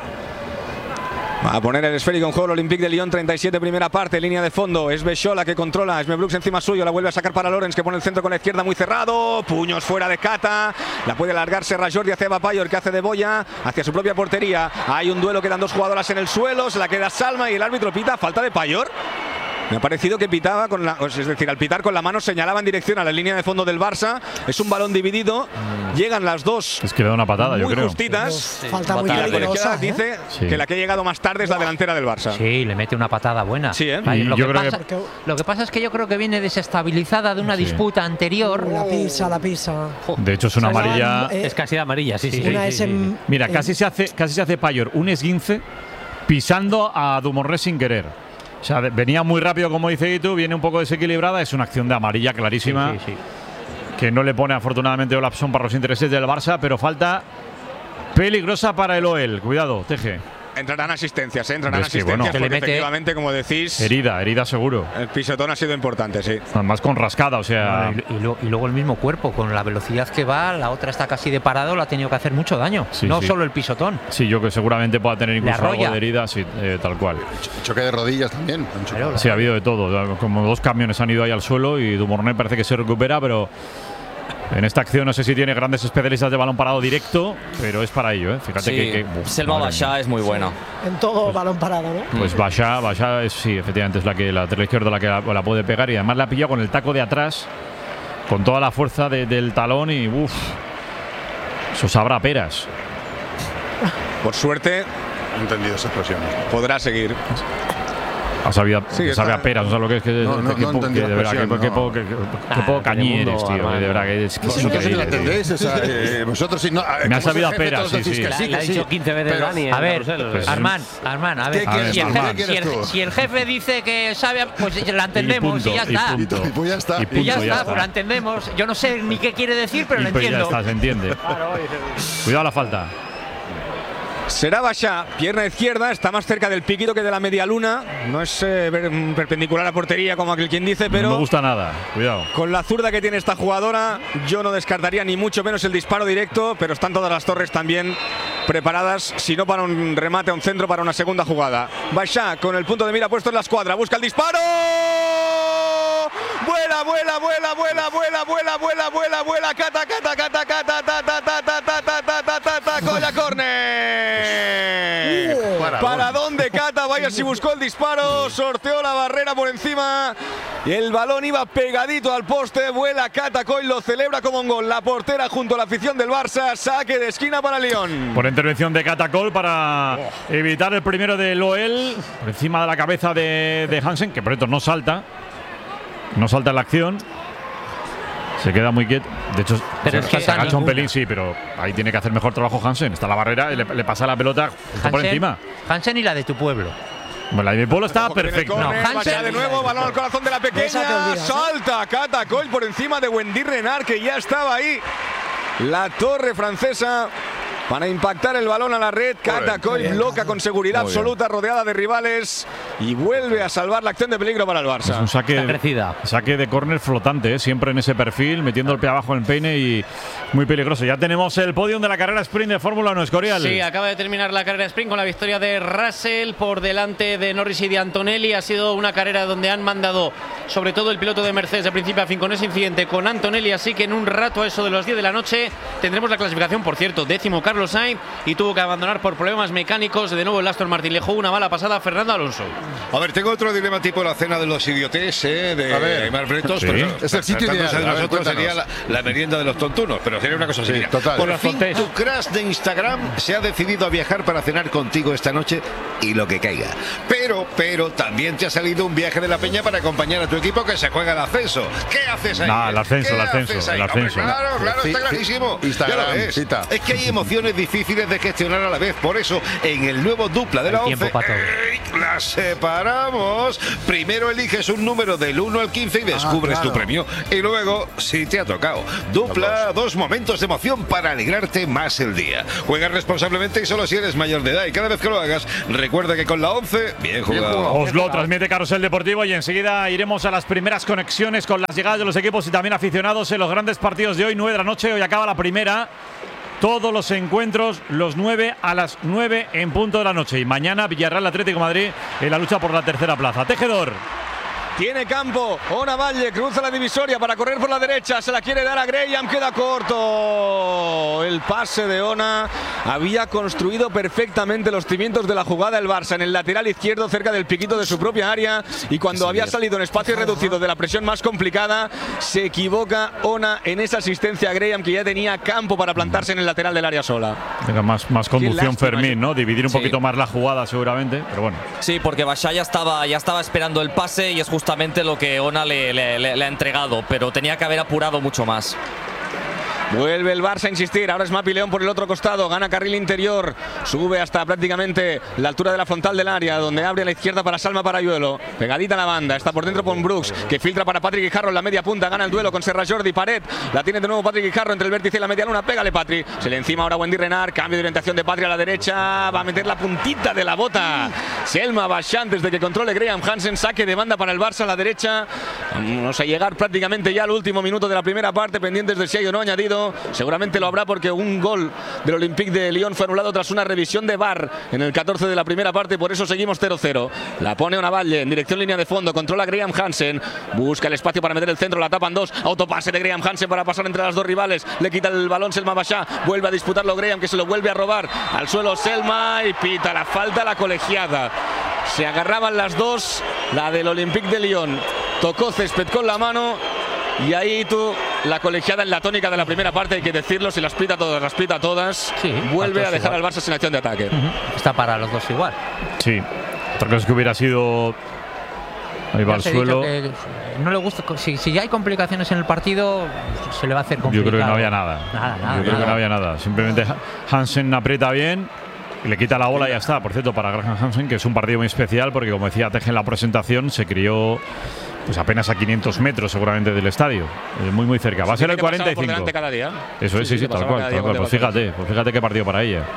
Va a poner el esférico en juego el Olympique de Lyon, treinta y siete primera parte, línea de fondo. Es Béchot la que controla, Esme Brooks encima suyo, la vuelve a sacar para Lorenz, que pone el centro con la izquierda muy cerrado. Puños fuera de Cata, la puede alargarse Rajordi hacia Bapayor, que hace de boya hacia su propia portería. Hay un duelo, quedan dos jugadoras en el suelo, se la queda Salma y el árbitro pita falta de Payor. Me ha parecido que pitaba con la, es decir, al pitar con la mano señalaba en dirección a la línea de fondo del Barça. Es un balón dividido. Llegan las dos.
Es que le da una patada,
muy
yo creo.
justitas.
Sí. Falta muy peligrosa, ¿eh?
Dice
sí.
que la que ha llegado más tarde es la delantera del Barça.
Sí, le mete una patada buena.
Sí, ¿eh?
Vale, lo,
yo
que
creo
pasa,
que...
lo que pasa es que yo creo que viene desestabilizada de una
sí.
disputa anterior.
La pisa, la pisa.
De hecho, es una amarilla.
Eh,
Es casi de amarilla, sí, sí.
Una
sí,
es
sí,
en-
sí.
Mira,
en-
casi se hace, casi se hace Payor un esguince pisando a Dumornay sin querer. O sea, venía muy rápido, como dice Itu, viene un poco desequilibrada. Es una acción de amarilla clarísima.
Sí, sí, sí.
Que no le pone afortunadamente Olafson para los intereses del Barça, pero falta peligrosa para el O L. Cuidado, Teje.
Entrarán asistencias, ¿eh? entrarán
Es que,
asistencias
bueno,
porque
que le mete-
efectivamente, como decís,
Herida, herida seguro.
el pisotón ha sido importante, sí.
Además con rascada, o sea.
Bueno, y, y lo- y luego el mismo cuerpo, con la velocidad que va, la otra está casi de parado, le ha tenido que hacer mucho daño.
Sí,
no
sí.
solo el pisotón.
Sí, yo que seguramente pueda tener incluso algo
arrolla.
de herida, sí, eh, tal cual.
Choque de rodillas también. han chocado.
Claro,
Sí, ha habido de todo. Como dos camiones han ido ahí al suelo y Dumornay parece que se recupera, pero en esta acción no sé si tiene grandes especialistas de balón parado directo, pero es para ello, ¿eh? Fíjate
Sí,
que, que uf,
Selma
madre
Bachá
mía.
es muy buena.
En todo balón parado, ¿no?
Pues Bachá, Bachá es, sí, efectivamente es la que la lateral izquierda la que la, la puede pegar y además la ha pillado con el taco de atrás, con toda la fuerza de- del talón y uff, eso sabrá peras.
Por suerte,
No he entendido esa expresión.
podrá seguir.
Ha sabido,
Sí,
sabe
está-
a peras, no sé lo que es que,
No, no,
que
no
po-
entendí
que
la
de verdad que,
expresión,
que,
no.
po- que, que- que
Ah,
poco cañí
Telemundo,
eres, tío,
Armando.
de verdad que es, que es
Vosotros sí la
increíble, tío.
entendéis. Esa, eh, vosotros sí. No, eh,
Me ha
como
sabido a
soy jefe,
peras,
todos
sí,
decís
sí.
que
La,
sí,
la ha
que
dicho
sí.
quince veces
Pero-
Dani. en
A ver,
Carrusel,
pues,
o sea.
Armán, Armán, a ver.
¿Qué quieres
si, el
tú?
jefe,
¿Qué
si,
quieres
el,
tú?
si el jefe dice que sabe, a- pues la entendemos y,
punto,
ya está.
y punto.
Y pues ya está.
Y
Y
punto,
ya
ya
está,
está.
pues la entendemos. Yo no sé ni qué quiere decir, pero
Y
lo
pues ya
entiendo.
está, se entiende. Cuidado la falta.
Será Bachá, pierna izquierda, está más cerca del piquito que de la media luna. No es eh, ver- mm, perpendicular a portería como aquel quien dice,
No me
pero
gusta nada, cuidado.
con la zurda que tiene esta jugadora, yo no descartaría ni mucho menos el disparo directo, pero están todas las torres también preparadas, si no para un remate, a un centro, para una segunda jugada. Bachá con el punto de mira puesto en la escuadra, busca el disparo. Vuela, vuela, vuela, vuela, vuela, vuela, vuela, vuela, vuela, cata, cata, cata, cata, ta, ta, ta, ta, ta, ta, ta, ta, ta, ta, con la córner. Para dónde Cata, vaya si buscó el disparo, sorteó la barrera por encima y el balón iba pegadito al poste, vuela Cata Coll, lo celebra como un gol. La portera junto a la afición del Barça, saque de esquina para Lyon.
Por intervención de Catacol para evitar el primero de Loel por encima de la cabeza de, de Hansen, que por esto no salta. No salta en la acción. Se queda muy quieto. De hecho,
Pero
se,
es que
se agacha un
ninguna.
pelín, sí, pero ahí tiene que hacer mejor trabajo Hansen. Está la barrera y le, le pasa la pelota justo por encima.
Hansen y la de tu pueblo.
Bueno, la de mi pueblo estaba
Ojo que viene el
perfecta.
córner,
No,
Bachá
Hansen-
de nuevo, balón al corazón de la
Esa te
pequeña.
olvidas, ¿eh?
Salta Cata Coll por encima de Wendy Renard, que ya estaba ahí. La torre francesa para impactar el balón a la red. Cata Coll bloca con seguridad
Muy bien.
absoluta, rodeada de rivales, y vuelve a salvar la acción de peligro para el
Es un
Barça.
saque,
Está crecida.
saque de córner flotante, ¿eh? Siempre en ese perfil, metiendo el pie abajo en el peine y muy peligroso. Ya tenemos el podium de la carrera sprint de Fórmula uno, Escorial.
Sí, acaba de terminar la carrera sprint con la victoria de Russell por delante de Norris y de Antonelli. Ha sido una carrera donde han mandado, sobre todo el piloto de Mercedes, de principio a fin con ese incidente con Antonelli. Así que en un rato, a eso de las diez de la noche, tendremos la clasificación. Por cierto, décimo Carlos Sainz y tuvo que abandonar por problemas mecánicos. De nuevo el Aston Martin le jugó una mala pasada a Fernando Alonso.
A ver, tengo otro dilema tipo la cena de los idiotes, ¿eh? De
A ver.
Aymar Bretos,
Sí.
pero
Es el sitio
tratándose
ideal.
de
A ver,
nosotros sería la,
cuéntanos.
la merienda de los tontunos, pero sería una cosa
Sí,
seria.
total.
Por
Los
fin,
tontes.
tu crush de Instagram se ha decidido a viajar para cenar contigo esta noche y lo que caiga. Pero Pero, pero también te ha salido un viaje de la Peña para acompañar a tu equipo que se juega el ascenso. ¿Qué haces ahí?
Nah, el ascenso,
¿Qué
el ascenso,
haces ahí?
el ascenso.
Hombre, claro, claro, está clarísimo.
Instagram,
Ya lo ves.
cita.
Es que hay emociones difíciles de gestionar a la vez. Por eso, en el nuevo dupla de la once, ¡ey! Las separamos. Primero eliges un número del uno al quince y descubres
Ah, claro.
tu premio. Y luego, si te ha tocado. Dupla, dos momentos de emoción para alegrarte más el día. Juega responsablemente y solo si eres mayor de edad. Y cada vez que lo hagas, recuerda que con la once, bien jugado.
Os lo transmite Carrusel Deportivo y enseguida iremos a las primeras conexiones con las llegadas de los equipos y también aficionados en los grandes partidos de hoy, nueve de la noche. Hoy acaba la primera. Todos los encuentros, los nueve a las nueve en punto de la noche. Y mañana Villarreal Atlético de Madrid en la lucha por la tercera plaza. Tejedor.
Tiene campo, Ona Valle cruza la divisoria para correr por la derecha, se la quiere dar a Graham, queda corto. El pase de Ona había construido perfectamente los cimientos de la jugada el Barça en el lateral izquierdo cerca del piquito de su propia área y cuando había salido en espacio reducido de la presión más complicada, se equivoca Ona en esa asistencia a Graham que ya tenía campo para plantarse en el lateral del área sola.
Venga, más, más conducción
lástima,
Fermín, ¿no? Dividir un
Sí.
poquito más la jugada seguramente, pero bueno.
Sí, porque Bashá ya estaba, ya estaba esperando el pase y es justamente lo que Ona le, le- le- le ha entregado, pero tenía que haber apurado mucho más.
Vuelve el Barça a insistir, ahora es Mapi León por el otro costado, gana carril interior, sube hasta prácticamente la altura de la frontal del área, donde abre a la izquierda para Salma Parayuelo, pegadita a la banda, está por dentro con Brooks, que filtra para Patrick Guijarro en la media punta, gana el duelo con Serra Jordi, Pared, la tiene de nuevo Patrick Guijarro entre el vértice y la media luna, pégale Patri, se le encima ahora Wendy Renard, cambio de orientación de Patri a la derecha, va a meter la puntita de la bota, Selma Bashá antes de que controle Graham Hansen, saque de banda para el Barça a la derecha, vamos a llegar prácticamente ya al último minuto de la primera parte, pendientes de si hay o no añadido. Seguramente lo habrá porque un gol del Olympique de Lyon fue anulado tras una revisión de V A R en el catorce de la primera parte, por eso seguimos cero cero. La pone Ona Valle en dirección línea de fondo, controla Graham Hansen, busca el espacio para meter el centro, la tapan dos, autopase de Graham Hansen para pasar entre las dos rivales, le quita el balón Selma Bashá, vuelve a disputarlo Graham que se lo vuelve a robar, al suelo Selma y pita la falta la colegiada. Se agarraban las dos, la del Olympique de Lyon tocó césped con la mano. Y ahí tú, la colegiada en la tónica de la primera parte, hay que decirlo, si las pita todas, las pita todas, vuelve a dejar al Barça sin acción de ataque.
Está para los dos igual.
Sí. Otra cosa es que hubiera sido. Ahí va
Ya
al
os he dicho
suelo.
que no le gusta. Si, si ya hay complicaciones en el partido, se le va a hacer
Yo
complicado.
creo que no había nada.
Nada, nada.
Yo creo que
nada.
no había nada. Simplemente Hansen aprieta bien y le quita la bola y ya está. Por cierto, para Graham Hansen, que es un partido muy especial, porque como decía Teje en la presentación, se crió pues apenas a quinientos metros seguramente del estadio. Eh, muy, muy cerca. Va a ser el cuarenta y
Por
cinco.
delante cada día.
Eso es, sí, sí,
que
tal
pasaba
cual.
cada
Tal
día
cual.
con
Pues
Debate.
fíjate, pues fíjate qué partido para ella.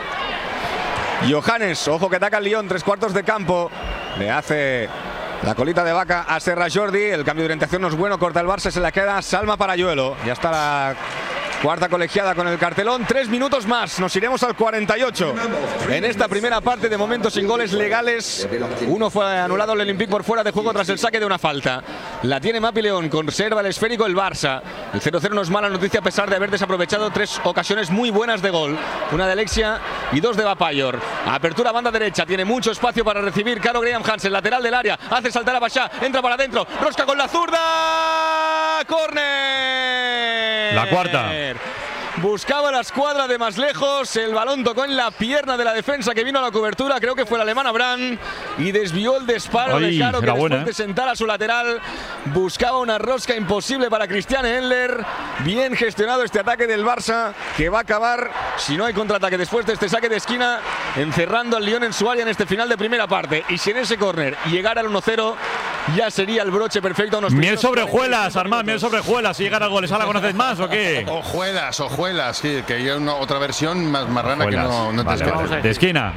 Johannes, ojo que ataca el Lyon, tres cuartos de campo. Le hace la colita de vaca a Serra Jordi. El cambio de orientación no es bueno, corta el Barça, se la queda Salma Parayuelo. Ya está la cuarta colegiada con el cartelón. Tres minutos más, nos iremos al cuarenta y ocho. En esta primera parte, de momento sin goles legales. Uno fue anulado el Olympique por fuera de juego tras el saque de una falta. La tiene Mapi León, conserva el esférico el Barça. El cero cero no es mala noticia a pesar de haber desaprovechado tres ocasiones muy buenas de gol. Una de Alexia y dos de Vapayor. Apertura banda derecha, tiene mucho espacio para recibir Caro Graham Hansen, lateral del área. Hace saltar a Bashá, entra para adentro. Rosca con la zurda. ¡Córner!
La cuarta.
Buscaba la escuadra de más lejos, el balón tocó en la pierna de la defensa que vino a la cobertura, creo que fue la alemana Brand, y desvió el disparo
Ay,
de Caro, que
era
después
buena, ¿eh?
de sentar a su lateral buscaba una rosca imposible para Christiane Endler. Bien gestionado este ataque del Barça, que va a acabar, si no hay contraataque después de este saque de esquina, encerrando al Lyon en su área en este final de primera parte. Y si en ese córner llegara al uno cero, ya sería el broche perfecto. Unos
Miel
primeros
sobre
cuarenta y
hojuelas,
cinco
Armand, miel
minutos.
sobre hojuelas. Si llegan a goles, ¿la conoces más o qué?
Ojuelas, ojuelas, sí, que hay una, otra versión más marrana que
Hojuelas.
no, no te
Vale,
escapas.
vale. De esquina.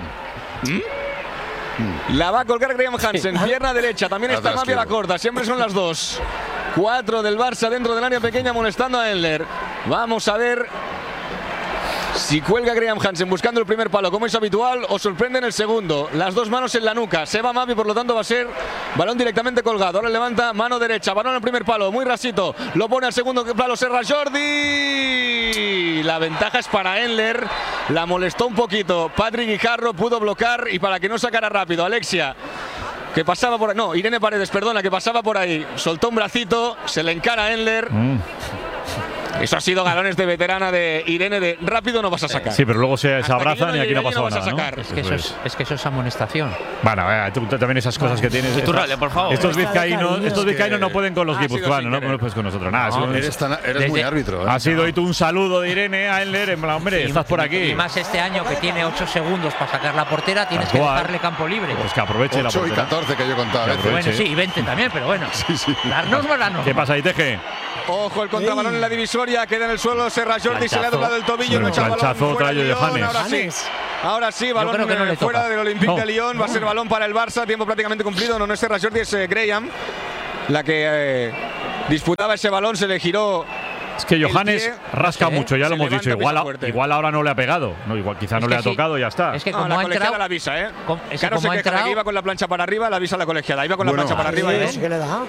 La va a colgar Graham Hansen, pierna derecha, también está
Atrás,
Mapi a la
izquierdo.
corta, siempre son las dos. Cuatro del Barça dentro del área pequeña molestando a Endler. Vamos a ver si cuelga Graham Hansen buscando el primer palo como es habitual o sorprende en el segundo. Las dos manos en la nuca, se va Mapi, por lo tanto va a ser balón directamente colgado. Ahora levanta mano derecha, balón al primer palo, muy rasito, lo pone al segundo palo Serra Jordi. La ventaja es para Endler, la molestó un poquito Patrick Guijarro, pudo bloquear y para que no sacara rápido Alexia, que pasaba por ahí, no, Irene Paredes, perdona, que pasaba por ahí, soltó un bracito, se le encara a Endler.
Mm.
Eso ha sido galones de veterana de Irene de rápido no vas a sacar.
Sí, pero luego se, se
Hasta
abrazan
no
y aquí no ha
llegue,
pasado
no vas a
nada, ¿no?
sacar.
Es que, eso es, es que eso es amonestación.
Bueno, eh, tú, tú también esas cosas que tienes.
Iturralde,
estas-
por favor.
Estos vizcaínos, estos vizcaínos no pueden con los
Ha sido
guipuzcoanos,
sin
no
querer.
pues con nosotros. Nada,
No,
ha sido-
Eres, tan- eres
Desde-
muy árbitro. ¿eh?
ha sido hoy tú un saludo de Irene a Elner, en plan, hombre,
Y-
estás por aquí.
Y más este año que tiene ocho segundos para sacar la portera, tienes
Tal
que
cual.
dejarle campo libre.
Pues que aproveche la
ocho y
portera.
catorce que yo contaba.
Que
a veces.
aproveche.
Bueno, sí, y veinte también, pero bueno.
Sí, sí.
Darnos o darnos.
¿Qué pasa ahí, Teje?
Ojo, el contrabalón en la divisoria, queda en el suelo Serra Jordi, se le ha
Planchazo.
doblado el tobillo,
Bueno,
no echa el balón
planchazo
fuera
trae
de Lyon,
Johannes.
ahora sí. Ahora sí, balón
creo que no
eh,
le
fuera
toca.
del Olympique
No.
de Lyon, va a ser balón para el Barça, tiempo prácticamente cumplido, no, no es Serra Jordi, es eh, Graham, la que eh, disputaba ese balón, se le giró.
Es que Johannes
pie,
rasca
no sé,
mucho, ya
se
lo hemos
levanta,
dicho. Igual,
pisa
a-
fuerte.
igual ahora no le ha pegado. No, igual quizá
Es
no
que
le ha
sí.
tocado y ya está.
Es que
No,
como
la
ha
colegiada
entrado.
la avisa, ¿eh?
com- es que
Claro, se
como ha
queja de que
entrado.
iba con la plancha para arriba, la avisa la colegiada, iba con
Bueno.
la plancha para arriba.
Sí,
¿eh?
sí que le da.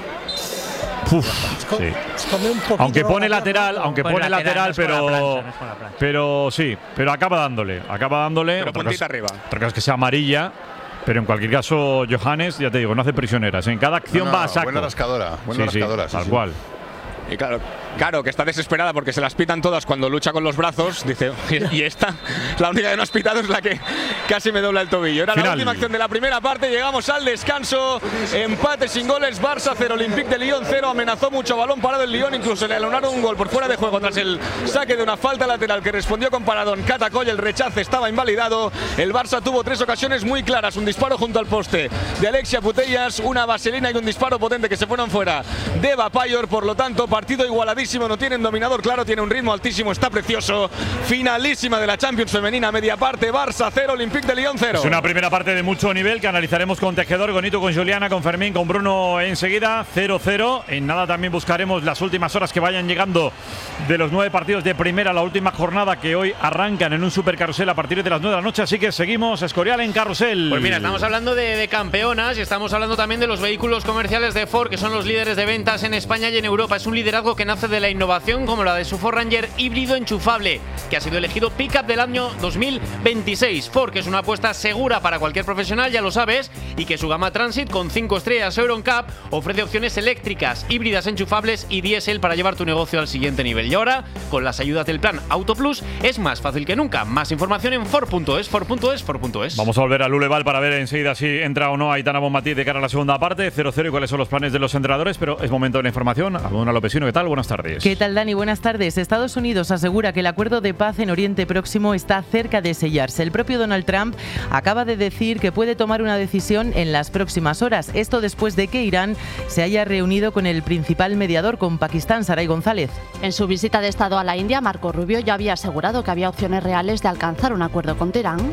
Uf, sí.
Esconde un poquito
Aunque pone
la
lateral,
pierna.
aunque
Pone
pone
lateral,
lateral,
no es con la
pero
plancha, no es con la plancha.
pero sí, pero acaba dándole, acaba dándole.
Pero
Otra
puntita
cosa-
arriba.
Otra cosa es que sea amarilla, pero en cualquier caso Johannes, ya te digo, no hace prisioneras. En cada acción
No, no,
va a saco.
buena rascadora, buena
Sí, sí,
rascadora, sí,
tal
sí.
cual.
Y claro, claro, que está desesperada porque se las pitan todas cuando lucha con los brazos. Dice, y esta, la única que no has pitado es la que casi me dobla el tobillo. Era
Final.
la última acción de la primera parte. Llegamos al descanso. Empate sin goles. Barça cero, Olympique de Lyon cero. Amenazó mucho, balón parado el Lyon. Incluso le alonaron un gol por fuera de juego tras el saque de una falta lateral que respondió con paradón Catacoll. El rechace estaba invalidado. El Barça tuvo tres ocasiones muy claras. Un disparo junto al poste de Alexia Putellas, una vaselina y un disparo potente que se fueron fuera de Eva Payor. Por lo tanto, partido igualadísimo. No tienen dominador claro, tiene un ritmo altísimo, está precioso. Finalísima de la Champions femenina, media parte. Barça cero, Olympique de Lyon cero.
Es una primera parte de mucho nivel que analizaremos con Tejedor, con Nito, con Juliana, con Fermín, con Bruno enseguida. cero cero. En nada también buscaremos las últimas horas que vayan llegando de los nueve partidos de primera, la última jornada que hoy arrancan en un supercarrusel a partir de las nueve de la noche. Así que seguimos Escorial en carrusel.
Pues mira, estamos hablando de, de campeonas y estamos hablando también de los vehículos comerciales de Ford, que son los líderes de ventas en España y en Europa. Es un liderazgo que nace de la innovación, como la de su Ford Ranger híbrido enchufable, que ha sido elegido Pickup del año dos mil veintiséis. Ford, que es una apuesta segura para cualquier profesional, ya lo sabes, y que su gama Transit con cinco estrellas EuroNCAP ofrece opciones eléctricas, híbridas enchufables y diésel para llevar tu negocio al siguiente nivel. Y ahora, con las ayudas del plan Auto Plus, es más fácil que nunca. Más información en Ford punto es, Ford punto es, Ford punto es.
Vamos a volver a Luleval para ver enseguida si entra o no Aitana Bonmatí de cara a la segunda parte. cero cero y cuáles son los planes de los entrenadores, pero es momento de la información. Abona Lopesino, ¿qué tal? Buenas tardes.
¿Qué tal, Dani? Buenas tardes. Estados Unidos asegura que el acuerdo de paz en Oriente Próximo está cerca de sellarse. El propio Donald Trump acaba de decir que puede tomar una decisión en las próximas horas. Esto después de que Irán se haya reunido con el principal mediador, con Pakistán, Saray González.
En su visita de Estado a la India, Marco Rubio ya había asegurado que había opciones reales de alcanzar un acuerdo con Teherán.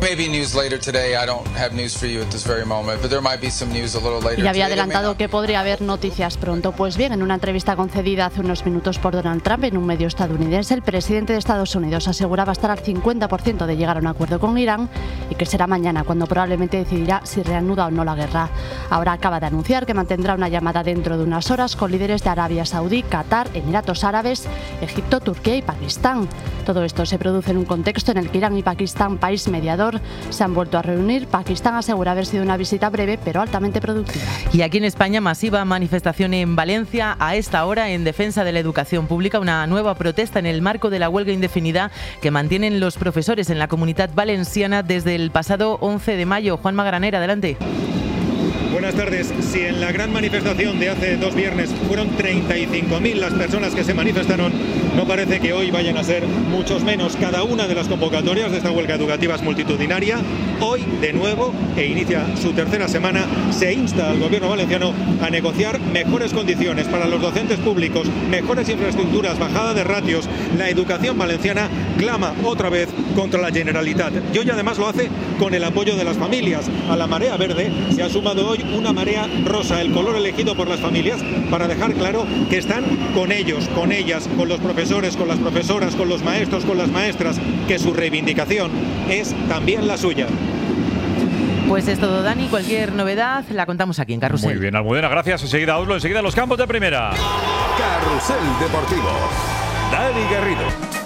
Y había adelantado que podría haber noticias pronto. Pues bien, en una entrevista concedida hace unos minutos por Donald Trump en un medio estadounidense, el presidente de Estados Unidos aseguraba estar al cincuenta por ciento de llegar a un acuerdo con Irán y que será mañana cuando probablemente decidirá si reanuda o no la guerra. Ahora acaba de anunciar que mantendrá una llamada dentro de unas horas con líderes de Arabia Saudí, Qatar, Emiratos Árabes, Egipto, Turquía y Pakistán. Todo esto se produce en un contexto en el que Irán y Pakistán, país mediador, se han vuelto a reunir. Pakistán asegura haber sido una visita breve pero altamente productiva.
Y aquí en España, masiva manifestación en Valencia a esta hora en defensa de la educación pública. Una nueva protesta en el marco de la huelga indefinida que mantienen los profesores en la Comunidad Valenciana desde el pasado once de mayo. Juan Magranera, adelante.
Buenas tardes. Si en la gran manifestación de hace dos viernes fueron treinta y cinco mil las personas que se manifestaron, no parece que hoy vayan a ser muchos menos. Cada una de las convocatorias de esta huelga educativa es multitudinaria. Hoy, de nuevo, e inicia su tercera semana, se insta al gobierno valenciano a negociar mejores condiciones para los docentes públicos, mejores infraestructuras, bajada de ratios. La educación valenciana clama otra vez contra la Generalitat. Y hoy además lo hace con el apoyo de las familias. A la marea verde se ha sumado hoy una marea rosa, el color elegido por las familias, para dejar claro que están con ellos, con ellas, con los profesores, con las profesoras, con los maestros, con las maestras, que su reivindicación es también la suya.
Pues es todo, Dani. Cualquier novedad la contamos aquí en Carrusel.
Muy bien, Almudena, gracias. Enseguida Oslo, enseguida los campos de primera.
Carrusel Deportivo. Dani Garrido.